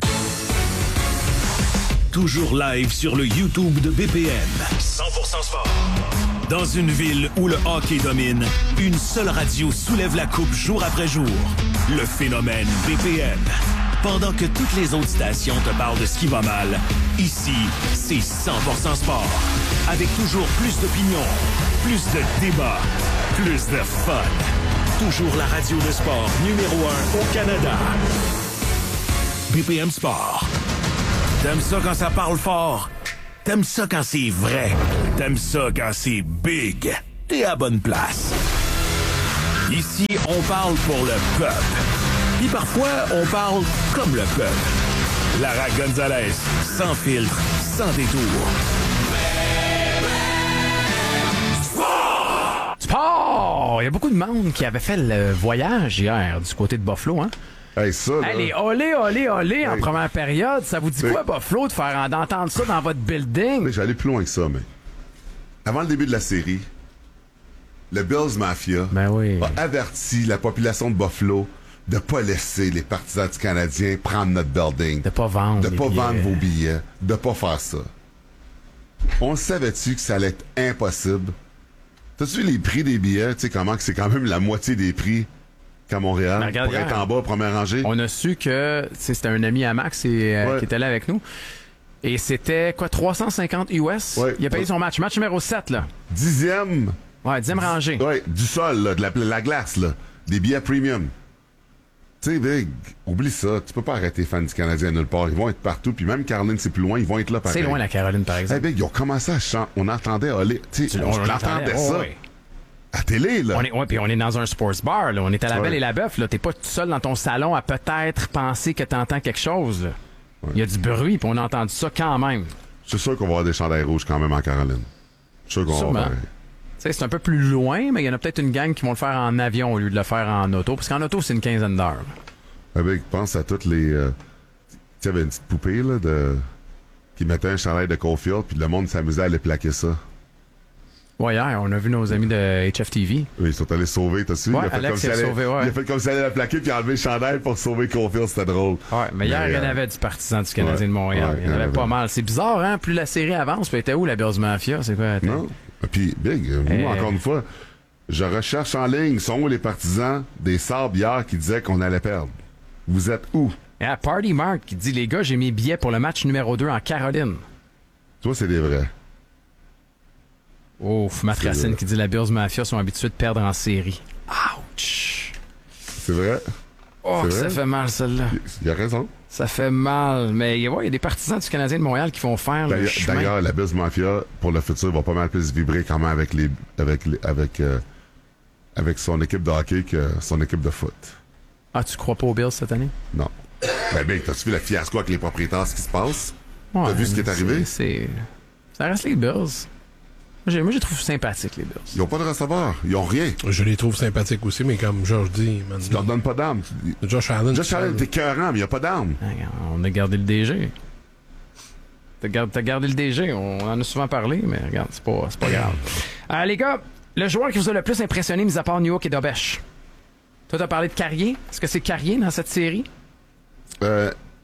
Speaker 5: Toujours live sur le YouTube de BPM. 100% sport. Dans une ville où le hockey domine, une seule radio soulève la coupe jour après jour. Le phénomène BPM. Pendant que toutes les autres stations te parlent de ce qui va mal, ici, c'est 100% sport. Avec toujours plus d'opinions, plus de débats, plus de fun. Toujours la radio de sport numéro 1 au Canada. BPM Sport. T'aimes ça quand ça parle fort? T'aimes ça quand c'est vrai? T'aimes ça quand c'est big? T'es à bonne place. Ici, on parle pour le peuple. Puis parfois, on parle comme le peuple. Lara Gonzalez, sans filtre, sans détour.
Speaker 1: Sport! Il y a beaucoup de monde qui avait fait le voyage hier du côté de Buffalo, hein?
Speaker 2: Hey, ça, là.
Speaker 1: Hey, les olé en
Speaker 2: Hey.
Speaker 1: première période, ça vous dit
Speaker 2: Hey.
Speaker 1: quoi, Buffalo, d'entendre ça dans votre building?
Speaker 2: Mais j'allais plus loin que ça, mais. Avant le début de la série, le Bills Mafia
Speaker 1: Ben oui.
Speaker 2: a averti la population de Buffalo de pas laisser les partisans du Canadien prendre notre building.
Speaker 1: De pas vendre.
Speaker 2: De
Speaker 1: les
Speaker 2: pas
Speaker 1: billets.
Speaker 2: vendre vos billets. De pas faire ça. On le savait-tu que ça allait être impossible? T'as-tu vu les prix des billets? Tu sais comment que c'est quand même la moitié des prix qu'à Montréal
Speaker 1: Mais regarde
Speaker 2: pour être
Speaker 1: hier.
Speaker 2: en bas, première rangée?
Speaker 1: On a su que c'était un ami à Max qui était là avec nous. Et c'était quoi, 350 US?
Speaker 2: Ouais.
Speaker 1: Il a payé son match. Match numéro 7, là.
Speaker 2: 10e.
Speaker 1: Ouais, 10e rangée.
Speaker 2: Ouais, du sol, là, de la glace, là. Des billets premium. Tu sais, Big, oublie ça. Tu peux pas arrêter les fans du Canadien nulle part. Ils vont être partout. Puis même Caroline, c'est plus loin. Ils vont être là pareil.
Speaker 1: C'est loin, la Caroline, par
Speaker 2: Hey,
Speaker 1: exemple.
Speaker 2: Big, ils ont commencé à chanter. On entendait Olé. Tu sais, on entendait ça.
Speaker 1: Ouais.
Speaker 2: À télé, là.
Speaker 1: Puis on est dans un sports bar, là. On est à la
Speaker 2: Ouais.
Speaker 1: Belle et la Bœuf, là. T'es pas tout seul dans ton salon à peut-être penser que t'entends quelque chose, là. Il y a du bruit, puis on a entendu ça quand même.
Speaker 2: Je suis sûr qu'on va avoir des chandails rouges quand même en Caroline. Je suis sûr qu'on va
Speaker 1: Sûrement.
Speaker 2: avoir.
Speaker 1: Tu sais, c'est un peu plus loin, mais il y en a peut-être une gang qui vont le faire en avion au lieu de le faire en auto. Parce qu'en auto, c'est une quinzaine d'heures.
Speaker 2: Ah, Big, pense à toutes les. Tu sais, il y avait une petite poupée, là, qui mettait un chandail de Caulfield, puis le monde s'amusait à aller plaquer ça.
Speaker 1: Ouais, hier, on a vu nos amis de HFTV.
Speaker 2: Oui, ils sont allés sauver, t'as su?
Speaker 1: Ouais,
Speaker 2: il a fait
Speaker 1: Alex,
Speaker 2: comme
Speaker 1: il a
Speaker 2: s'il allait-
Speaker 1: sauvé, ouais.
Speaker 2: Il a fait comme s'il allait la plaquer puis enlever le chandail pour sauver Caulfield, c'était drôle.
Speaker 1: Ouais, mais hier, il y en avait du partisan du Canadien
Speaker 2: Ouais,
Speaker 1: de Montréal.
Speaker 2: ouais,
Speaker 1: il y en avait pas mal. C'est bizarre, hein? Plus la série avance, puis elle était où, la Bills Mafia? C'est quoi?
Speaker 2: Non. Puis, Big, moi, encore une fois, je recherche en ligne, sont où les partisans des Sabres hier qui disaient qu'on allait perdre? Vous êtes où?
Speaker 1: Et à Party Mark qui dit, les gars, j'ai mes billets pour le match numéro 2 en Caroline.
Speaker 2: Toi, c'est des vrais.
Speaker 1: Ouf, Matt
Speaker 2: C'est
Speaker 1: Racine
Speaker 2: vrai.
Speaker 1: qui dit, la Bills Mafia sont habitués de perdre en série. Ouch!
Speaker 2: C'est vrai?
Speaker 1: Oh,
Speaker 2: C'est
Speaker 1: que ça
Speaker 2: vrai?
Speaker 1: fait mal, celle-là.
Speaker 2: Il a raison.
Speaker 1: Ça fait mal. Mais ouais, il y a des partisans du Canadien de Montréal qui vont faire le chemin.
Speaker 2: D'ailleurs, la Bills Mafia, pour le futur, va pas mal plus vibrer quand même avec son équipe de hockey que son équipe de foot.
Speaker 1: Ah, tu crois pas aux Bills cette année?
Speaker 2: Non. Ben, Big, t'as-tu vu le fiasco avec les propriétaires, ce qui se passe?
Speaker 1: Ouais,
Speaker 2: T'as vu ce qui est arrivé?
Speaker 1: Ça reste les Bills. Moi, j'ai trouvé sympathique, les Bills.
Speaker 2: Ils ont pas de receveur. Ils ont rien.
Speaker 3: Je les trouve sympathiques aussi, mais comme Georges dit, man,
Speaker 2: Tu leur donnes pas d'âme.
Speaker 3: Josh Allen.
Speaker 2: Josh Allen, t'es cœurant, mais il a pas d'âme.
Speaker 1: Regarde, on a gardé le DG. T'as gardé le DG. On en a souvent parlé, mais regarde, c'est pas grave. Les gars, le joueur qui vous a le plus impressionné, mis à part Newhook et Dobèche. Toi, t'as parlé de Carrier. Est-ce que c'est Carrier dans cette série?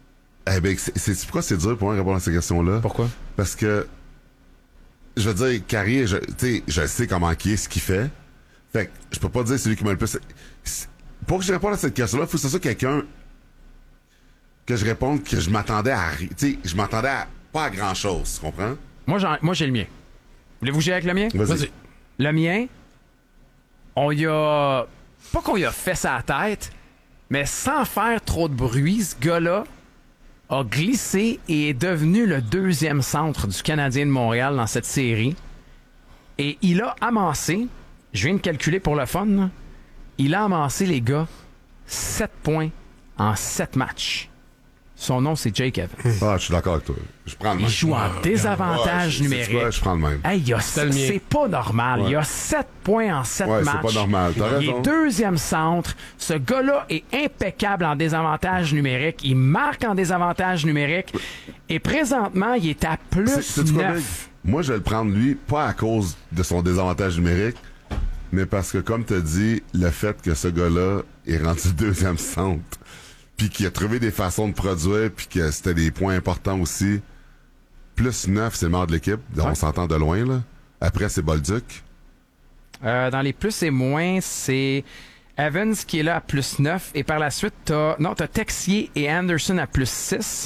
Speaker 2: Eh bien, c'est pourquoi c'est dur pour moi de répondre à ces questions-là.
Speaker 1: Pourquoi?
Speaker 2: Parce que, je veux dire, Carrier, je sais comment qui est, ce qu'il fait. Fait que je peux pas dire celui qui m'a le plus... Pour que je réponde à cette question-là, il faut que ce soit quelqu'un que je réponde que je m'attendais à... Tu sais, je m'attendais à pas à grand-chose, tu comprends?
Speaker 1: Moi, j'ai le mien. Voulez-vous jouer avec le mien?
Speaker 2: Vas-y.
Speaker 1: Le mien, on y a... Pas qu'on y a fait sa tête, mais sans faire trop de bruit, ce gars-là a glissé et est devenu le deuxième centre du Canadien de Montréal dans cette série. Et il a amassé, je viens de calculer pour le fun, là, il a amassé, les gars, 7 points en 7 matchs. Son nom, c'est Jake Evans.
Speaker 2: Ah, je suis d'accord avec toi. Je prends le même.
Speaker 1: Il joue en désavantage numérique.
Speaker 2: Je prends le même.
Speaker 1: Hey, c'est pas normal.
Speaker 2: Ouais.
Speaker 1: Il a 7 points en 7
Speaker 2: Ouais,
Speaker 1: matchs.
Speaker 2: c'est pas normal. T'as
Speaker 1: Il
Speaker 2: raison.
Speaker 1: est deuxième centre. Ce gars-là est impeccable en désavantage numérique. Il marque en désavantage numérique. Et présentement, il est à plus
Speaker 2: Sais-tu quoi,
Speaker 1: 9.
Speaker 2: Big? Moi, je vais le prendre, lui, pas à cause de son désavantage numérique, mais parce que, comme tu as dit, le fait que ce gars-là est rendu deuxième centre, puis qu'il a trouvé des façons de produire, puis que c'était des points importants aussi. Plus 9, c'est le meilleur de l'équipe.
Speaker 1: Ouais.
Speaker 2: On s'entend de loin, là. Après, c'est Bolduc.
Speaker 1: Dans les plus et moins, c'est Evans qui est là à plus 9. Et par la suite, t'as Texier et Anderson à plus 6.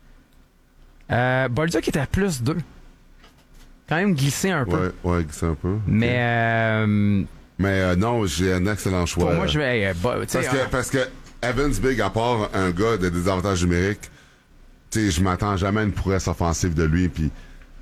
Speaker 1: Bolduc est à plus 2. Quand même glissé un peu.
Speaker 2: Ouais, c'est un peu.
Speaker 1: Mais
Speaker 2: Mais non, j'ai un excellent choix.
Speaker 1: pour moi, je vais...
Speaker 2: Parce que Evans, Big, à part un gars de désavantage numérique, tu sais, je m'attends jamais à une prouesse offensive de lui. Puis,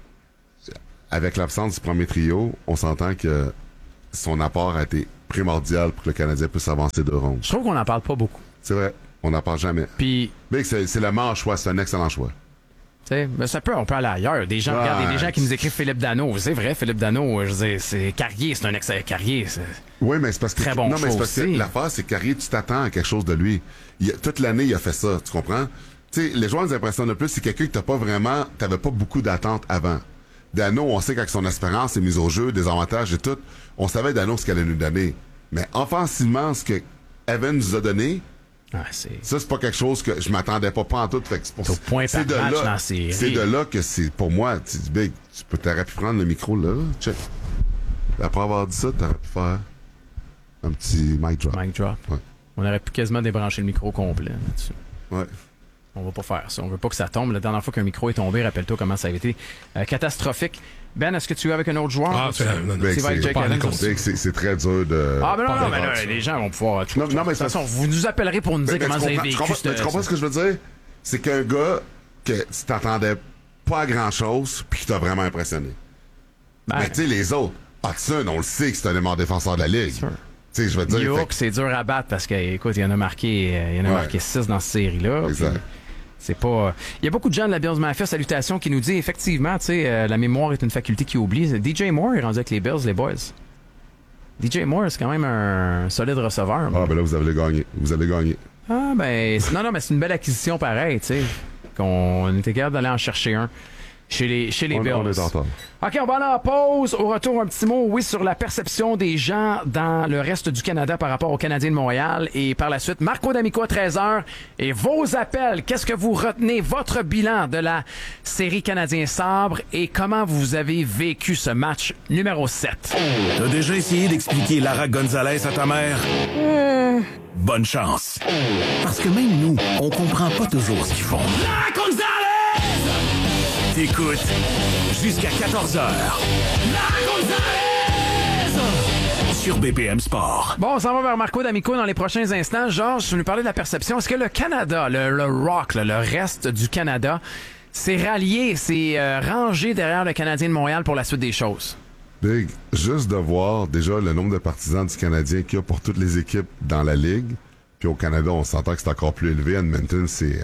Speaker 2: avec l'absence du premier trio, on s'entend que son apport a été primordial pour que le Canadien puisse avancer 2 rondes.
Speaker 1: Je trouve qu'on n'en parle pas beaucoup.
Speaker 2: C'est vrai, on n'en parle jamais.
Speaker 1: Puis,
Speaker 2: Big, c'est le meilleur choix, c'est un excellent choix.
Speaker 1: tu sais, mais on peut aller ailleurs. Des gens, regarde, il y a des gens qui nous écrivent Philippe Dano. C'est vrai, Philippe Dano, je veux dire, c'est Carrier, c'est un excellent Carrier.
Speaker 2: Oui, mais c'est parce que...
Speaker 1: Très bon
Speaker 2: non, mais c'est
Speaker 1: choix
Speaker 2: parce que
Speaker 1: aussi.
Speaker 2: l'affaire, c'est que Carrier, tu t'attends à quelque chose de lui. Toute l'année, il a fait ça, tu comprends? Tu sais, les joueurs nous impressionnent le plus, c'est quelqu'un que t'avais pas beaucoup d'attentes avant. Dano, on sait qu'avec son expérience, ses mises au jeu, des avantages et tout, on savait Dano ce qu'elle allait nous donner. Mais offensivement, ce que Evans nous a donné,
Speaker 1: Ah, c'est...
Speaker 2: ça, c'est pas quelque chose que je m'attendais pas en tout. Fait que c'est pour
Speaker 1: Au point
Speaker 2: c'est
Speaker 1: par
Speaker 2: de
Speaker 1: match
Speaker 2: là,
Speaker 1: dans la série.
Speaker 2: c'est de là que c'est, pour moi, tu dis, Big, t'aurais pu prendre le micro là, check. Après avoir dit ça, t'aurais pu faire un petit mic drop.
Speaker 1: Mic drop.
Speaker 2: Ouais.
Speaker 1: On aurait pu quasiment débrancher le micro complet là-dessus.
Speaker 2: Ouais.
Speaker 1: On va pas faire ça. On veut pas que ça tombe. La dernière fois qu'un micro est tombé, rappelle-toi comment ça avait été catastrophique. Ben, est-ce que tu es avec un autre joueur?
Speaker 3: Ah, c'est
Speaker 2: Big,
Speaker 1: Tu vas avec
Speaker 2: c'est-
Speaker 1: Jake
Speaker 3: pas
Speaker 1: Evans
Speaker 3: aller
Speaker 1: aussi?
Speaker 2: Big, c'est très dur de...
Speaker 1: Ah, ben non,
Speaker 3: Pas
Speaker 1: non, mais
Speaker 3: d'accord,
Speaker 1: là,
Speaker 3: ça.
Speaker 1: les gens vont pouvoir...
Speaker 2: Non, mais
Speaker 1: de toute façon, vous nous appellerez pour nous dire comment vous avez vécu
Speaker 2: tu comprends ce que je veux dire? C'est qu'un gars que tu t'attendais pas à grand-chose, puis qui t'a vraiment impressionné.
Speaker 1: Ben,
Speaker 2: Mais tu sais, les autres, Hudson, on le sait que c'est un des meilleurs défenseurs de la Ligue.
Speaker 1: sûr.
Speaker 2: Tu sais, je veux dire...
Speaker 1: Yoke,
Speaker 2: fait que-
Speaker 1: c'est dur à battre parce que, écoute, il y en a marqué,
Speaker 2: Ouais.
Speaker 1: 6 dans cette série-là.
Speaker 2: Exact.
Speaker 1: Puis, c'est pas. Il y a beaucoup de gens de la Bills Mafia, salutations, qui nous dit effectivement, tu sais, la mémoire est une faculté qui oublie. DJ Moore est rendu avec les Bills, les boys. DJ Moore, c'est quand même un solide receveur.
Speaker 2: Ah, ben là, vous avez gagné. Vous avez gagné.
Speaker 1: Ah, ben, non, mais c'est une belle acquisition pareil, tu sais. Qu'on était capable d'aller en chercher un chez les Bills.
Speaker 2: On est en retard.
Speaker 1: OK, on va aller en pause. Au retour, un petit mot, oui, sur la perception des gens dans le reste du Canada par rapport aux Canadiens de Montréal. Et par la suite, Marco D'Amico à 13h. Et vos appels, qu'est-ce que vous retenez? Votre bilan de la série Canadien-Sabre et comment vous avez vécu ce match numéro 7?
Speaker 5: T'as déjà essayé d'expliquer Lara Gonzalez à ta mère? Bonne chance. Parce que même nous, on comprend pas toujours ce qu'ils font. Lara Gonzalez! T'écoutes jusqu'à 14h. Lara Gonzalez! Sur BPM Sport.
Speaker 1: Bon, on s'en va vers Marco D'Amico dans les prochains instants. Georges, tu nous parlais de la perception. Est-ce que le Canada, le Rock, le reste du Canada, s'est rallié, s'est rangé derrière le Canadien de Montréal pour la suite des choses?
Speaker 2: Big, juste de voir déjà le nombre de partisans du Canadien qu'il y a pour toutes les équipes dans la Ligue. Puis au Canada, on s'entend que c'est encore plus élevé. Edmonton, c'est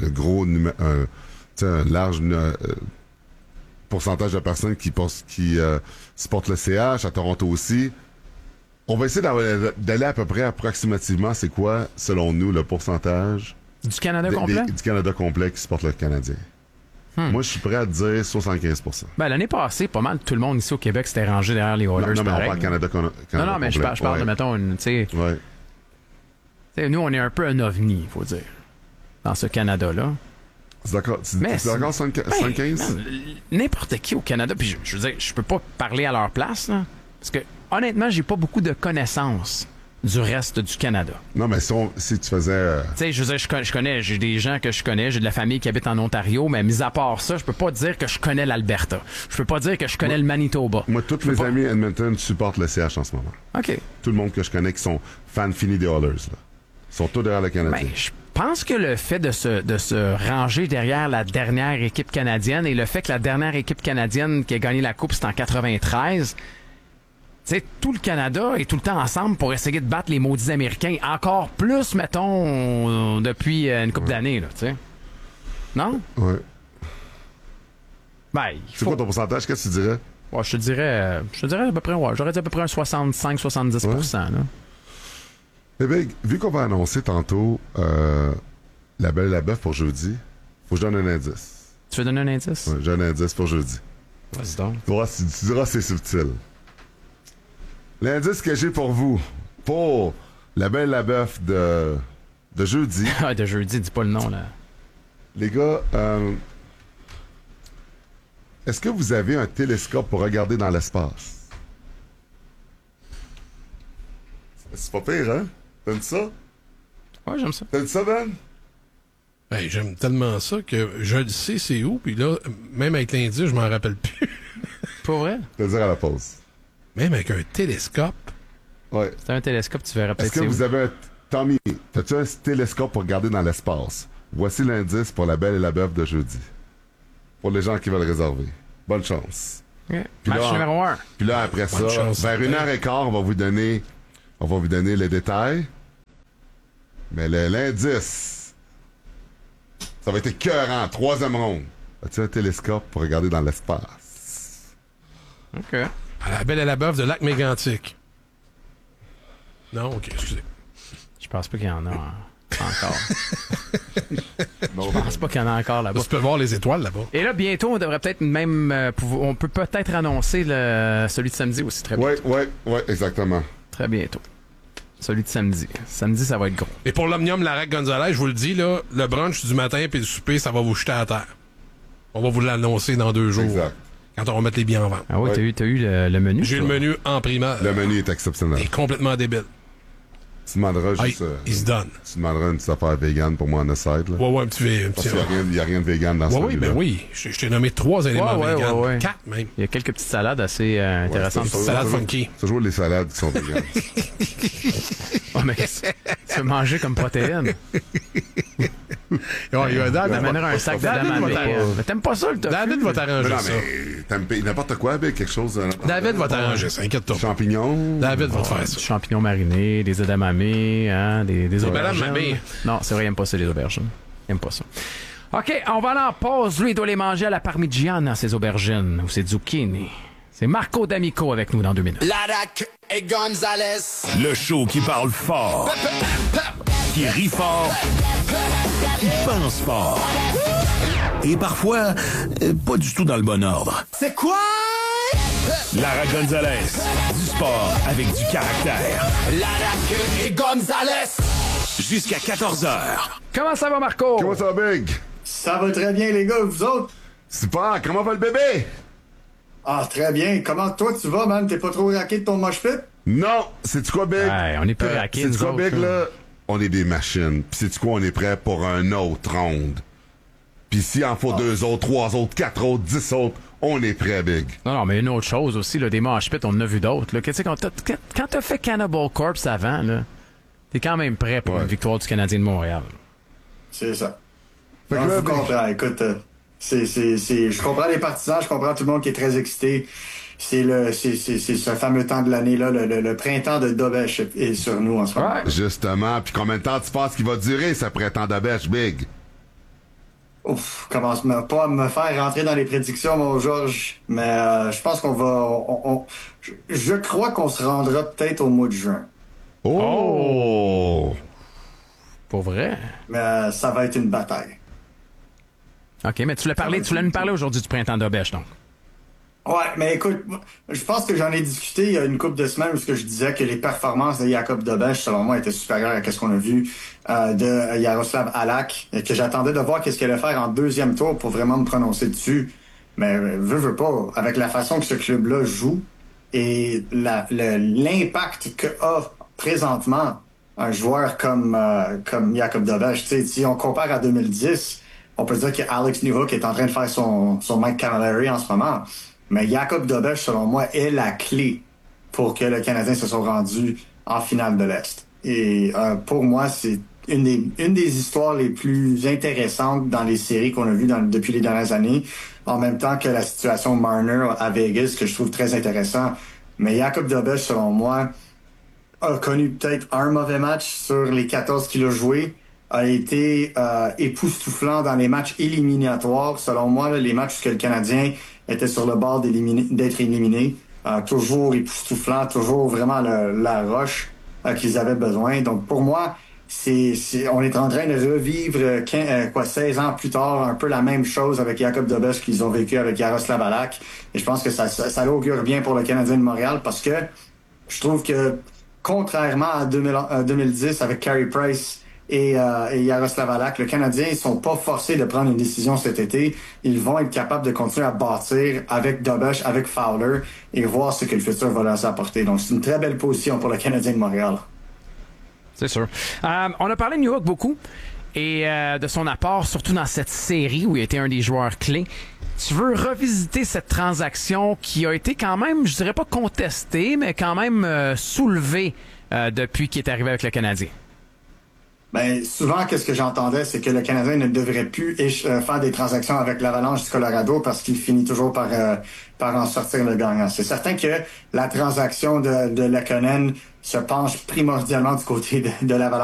Speaker 2: un large pourcentage de personnes qui supportent le CH, à Toronto aussi. On va essayer d'aller à peu près approximativement, c'est quoi, selon nous, le pourcentage
Speaker 1: Du Canada complet?
Speaker 2: du Canada complet qui supporte le Canadien. Moi, je suis prêt à dire 75%.
Speaker 1: Ben, l'année passée, pas mal tout le monde ici au Québec s'était rangé derrière les Oilers.
Speaker 2: Non, mais on
Speaker 1: pareil.
Speaker 2: parle Canada
Speaker 1: Non, mais je
Speaker 2: complet.
Speaker 1: parle de,
Speaker 2: Ouais.
Speaker 1: mettons, tu sais,
Speaker 2: Ouais.
Speaker 1: nous, on est un peu un ovni, il faut dire, dans ce Canada-là.
Speaker 2: C'est d'accord.
Speaker 1: Mais
Speaker 2: C'est d'accord 75?
Speaker 1: N'importe qui au Canada, puis je veux dire, je peux pas parler à leur place, là, parce que honnêtement, j'ai pas beaucoup de connaissances du reste du Canada.
Speaker 2: Non, mais si tu faisais...
Speaker 1: Tu sais, je veux dire, je connais, j'ai des gens que je connais, j'ai de la famille qui habite en Ontario, mais mis à part ça, je peux pas dire que je connais l'Alberta. Je peux pas dire que je connais le Manitoba.
Speaker 2: Moi, tous mes amis à Edmonton supportent le CH en ce moment.
Speaker 1: OK.
Speaker 2: Tout le monde que je connais qui sont fans finis des Oilers, là. Ils sont tous derrière le Canadien.
Speaker 1: Ben, je pense que le fait de se ranger derrière la dernière équipe canadienne et le fait que la dernière équipe canadienne qui a gagné la Coupe, c'est en 93... Tu sais, tout le Canada est tout le temps ensemble pour essayer de battre les maudits Américains. Encore plus, mettons, depuis une couple d'années, là, tu sais. Non?
Speaker 2: Ouais.
Speaker 1: Ben,
Speaker 2: C'est quoi ton pourcentage? Qu'est-ce que tu dirais?
Speaker 1: Ouais, je te dirais à peu près, ouais, j'aurais dit à peu près un 65-70%, là.
Speaker 2: Eh bien, vu qu'on va annoncer tantôt la Belle et la Bœuf pour jeudi, faut que je donne un indice.
Speaker 1: Tu veux donner un indice?
Speaker 2: Ouais, j'ai un indice pour jeudi.
Speaker 1: Vas-y donc.
Speaker 2: Tu diras c'est subtil. L'indice que j'ai pour vous, pour la Belle et la Bœuf de jeudi.
Speaker 1: Ah, de jeudi, dis pas le nom, là.
Speaker 2: Les gars, est-ce que vous avez un télescope pour regarder dans l'espace? C'est pas pire, hein? T'aimes ça?
Speaker 1: Ouais, j'aime ça.
Speaker 2: T'aimes ça, Ben?
Speaker 3: Ben, j'aime tellement ça que je le sais c'est où, puis là, même avec l'indice, je m'en rappelle plus.
Speaker 1: Pas vrai?
Speaker 2: Je vais le dire à la pause.
Speaker 3: Même avec un télescope.
Speaker 2: Ouais.
Speaker 1: C'est un télescope, tu verras peut-être.
Speaker 2: Est-ce que vous avez un... Tommy, as-tu un télescope pour regarder dans l'espace? Voici l'indice pour la Belle et la Bœuf de jeudi. Pour les gens qui veulent réserver. Bonne chance.
Speaker 1: Okay.
Speaker 2: Puis
Speaker 1: Match
Speaker 2: là,
Speaker 1: numéro 1.
Speaker 2: Puis là, après ça,
Speaker 3: chance,
Speaker 2: vers 1h15, on va vous donner les détails. Mais l'indice, ça va être écœurant. 3e ronde. As-tu un télescope pour regarder dans l'espace?
Speaker 1: OK.
Speaker 3: À la Belle et la Bœuf de Lac-Mégantic. Non, OK, excusez.
Speaker 1: Je pense pas qu'il y en a encore.
Speaker 2: Non,
Speaker 1: Je pense pas qu'il y en a encore là-bas.
Speaker 3: Là, tu peux voir les étoiles là-bas.
Speaker 1: Et là, bientôt, on devrait peut-être même... on peut peut-être annoncer celui de samedi aussi très bientôt.
Speaker 2: ouais, exactement.
Speaker 1: Très bientôt. Celui de samedi. Samedi, ça va être gros.
Speaker 3: Et pour l'Omnium Larac Gonzalez, je vous le dis, là, le brunch du matin puis le souper, ça va vous jeter à terre. On va vous l'annoncer dans 2 jours.
Speaker 2: Exact.
Speaker 3: Quand on va mettre les billets en vente.
Speaker 1: Ah oui,
Speaker 2: Ouais.
Speaker 1: t'as eu le menu?
Speaker 3: J'ai eu
Speaker 1: toi?
Speaker 3: le menu en primeur.
Speaker 2: Le menu est exceptionnel.
Speaker 3: Il est complètement débile.
Speaker 2: Tu demanderas
Speaker 3: Ah,
Speaker 2: juste...
Speaker 3: il se donne.
Speaker 2: tu demanderas une petite affaire vegan pour moi en side, là.
Speaker 3: Ouais, un petit...
Speaker 2: Parce qu'il n'y a rien de vegan dans ce
Speaker 3: oui,
Speaker 2: menu-là.
Speaker 3: ben oui. Je t'ai nommé 3 éléments
Speaker 1: Ouais,
Speaker 3: vegan.
Speaker 1: ouais.
Speaker 3: 4 même.
Speaker 1: Il y a quelques petites salades assez intéressantes.
Speaker 2: c'est ça.
Speaker 3: Salade funky.
Speaker 2: C'est toujours les salades qui sont vegan.
Speaker 1: Ouais, mais tu veux manger comme protéine.
Speaker 3: Ouais, il va
Speaker 1: On amènera un sac de
Speaker 3: David
Speaker 1: dame
Speaker 3: va t'arranger.
Speaker 1: mais t'aimes pas ça, le tofu?
Speaker 3: David va
Speaker 2: Mais
Speaker 3: t'arranger
Speaker 2: non,
Speaker 3: ça.
Speaker 2: mais t'aimes pas n'importe quoi avec quelque chose...
Speaker 3: David va t'arranger ça, inquiète-toi pas.
Speaker 2: Champignons...
Speaker 3: David va te faire
Speaker 1: Du
Speaker 3: ça.
Speaker 1: champignons marinés, des edamame, hein, des
Speaker 3: Madame
Speaker 1: aubergines.
Speaker 3: Mamie.
Speaker 1: Non, c'est vrai, il aime pas ça, les aubergines. Il aime pas ça. OK, on va aller en pause. Lui, il doit les manger à la parmigiana, ces aubergines, ou ces zucchini. C'est Marco D'Amico avec nous dans 2 minutes.
Speaker 6: Larac et Gonzalez.
Speaker 5: Le show qui parle fort, qui rit fort, qui pense fort. Et parfois, pas du tout dans le bon ordre.
Speaker 6: C'est quoi?
Speaker 5: Lara Gonzalez, du sport avec du caractère.
Speaker 6: Larac et Gonzalez.
Speaker 5: Jusqu'à 14h.
Speaker 1: Comment ça va, Marco?
Speaker 2: Comment ça va, Big?
Speaker 7: Ça va très bien, les gars, vous autres?
Speaker 2: Super, comment va le bébé?
Speaker 7: Ah, très bien. Comment toi, tu vas, man? T'es pas trop raqué de ton mosh pit?
Speaker 2: Non, c'est-tu quoi, Big?
Speaker 1: Ouais, on est plus raqués,
Speaker 2: C'est-tu
Speaker 1: nous
Speaker 2: quoi,
Speaker 1: autres,
Speaker 2: Big, là? On est des machines. Puis c'est-tu quoi, on est prêt pour un autre ronde. Puis s'il en faut 2 autres, 3 autres, 4 autres, 10 autres, on est prêt, Big.
Speaker 1: Non, mais une autre chose aussi, là, des mosh pits, on en a vu d'autres. Là. Tu sais, quand t'as fait Cannibal Corpse avant, là, t'es quand même prêt pour une victoire du Canadien de Montréal.
Speaker 7: C'est ça.
Speaker 2: Fait que
Speaker 7: Non,
Speaker 2: là,
Speaker 7: je
Speaker 2: Big,
Speaker 7: comprends. Écoute, je comprends les partisans, je comprends tout le monde qui est très excité. C'est ce fameux temps de l'année-là, le printemps de Dobesh est sur nous en ce moment.
Speaker 1: Ouais.
Speaker 2: justement, puis combien de temps tu penses qu'il va durer, ce printemps de bêche, Big?
Speaker 7: Ouf, commence pas à me faire rentrer dans les prédictions, mon Georges, mais je pense qu'on va... je crois qu'on se rendra peut-être au mois de juin.
Speaker 2: Oh!
Speaker 1: Pour vrai?
Speaker 7: Mais ça va être une bataille.
Speaker 1: OK, mais tu l'as nous parlé aujourd'hui du printemps d'Obèche, donc.
Speaker 7: Ouais, mais écoute, je pense que j'en ai discuté il y a une couple de semaines où je disais que les performances de Jakub Dobeš, selon moi, étaient supérieures à ce qu'on a vu de Jaroslav Halak, et que j'attendais de voir qu'est-ce qu'il allait faire en deuxième tour pour vraiment me prononcer dessus. Mais veux pas, avec la façon que ce club-là joue et l'impact que a présentement un joueur comme Jakub Dobeš, tu sais, si on compare à 2010, on peut dire que Alex Newhook est en train de faire son Mike Camilleri en ce moment. Mais Jakub Dobeš, selon moi, est la clé pour que le Canadien se soit rendu en finale de l'Est. Et pour moi, c'est une des histoires les plus intéressantes dans les séries qu'on a vues depuis les dernières années, en même temps que la situation Marner à Vegas, que je trouve très intéressant. Mais Jakub Dobeš, selon moi, a connu peut-être un mauvais match sur les 14 qu'il a joué, a été époustouflant dans les matchs éliminatoires. Selon moi, là, les matchs où le Canadien était sur le bord d'être éliminé, toujours époustouflant, toujours vraiment la roche qu'ils avaient besoin. Donc pour moi, on est en train de revivre 16 ans plus tard un peu la même chose avec Jakub Dobeš qu'ils ont vécu avec Jaroslav Halak. Et je pense que ça augure bien pour le Canadien de Montréal parce que je trouve que contrairement à 2010 avec Carey Price et Jaroslav Halak, le Canadien, ils sont pas forcés de prendre une décision cet été. Ils vont être capables de continuer à bâtir avec Dobeš, avec Fowler et voir ce que le futur va leur apporter. Donc, c'est une très belle position pour le Canadien de Montréal.
Speaker 1: C'est sûr. On a parlé de Newhook beaucoup et de son apport, surtout dans cette série où il était un des joueurs clés. Tu veux revisiter cette transaction qui a été quand même, je dirais pas contestée, mais quand même soulevée depuis qu'il est arrivé avec le Canadien?
Speaker 7: Ben, souvent, qu'est-ce que j'entendais, c'est que le Canadien ne devrait plus faire des transactions avec l'Avalanche du Colorado parce qu'il finit toujours par en sortir le gagnant. C'est certain que la transaction de Lehkonen se penche primordialement du côté de l'Avalanche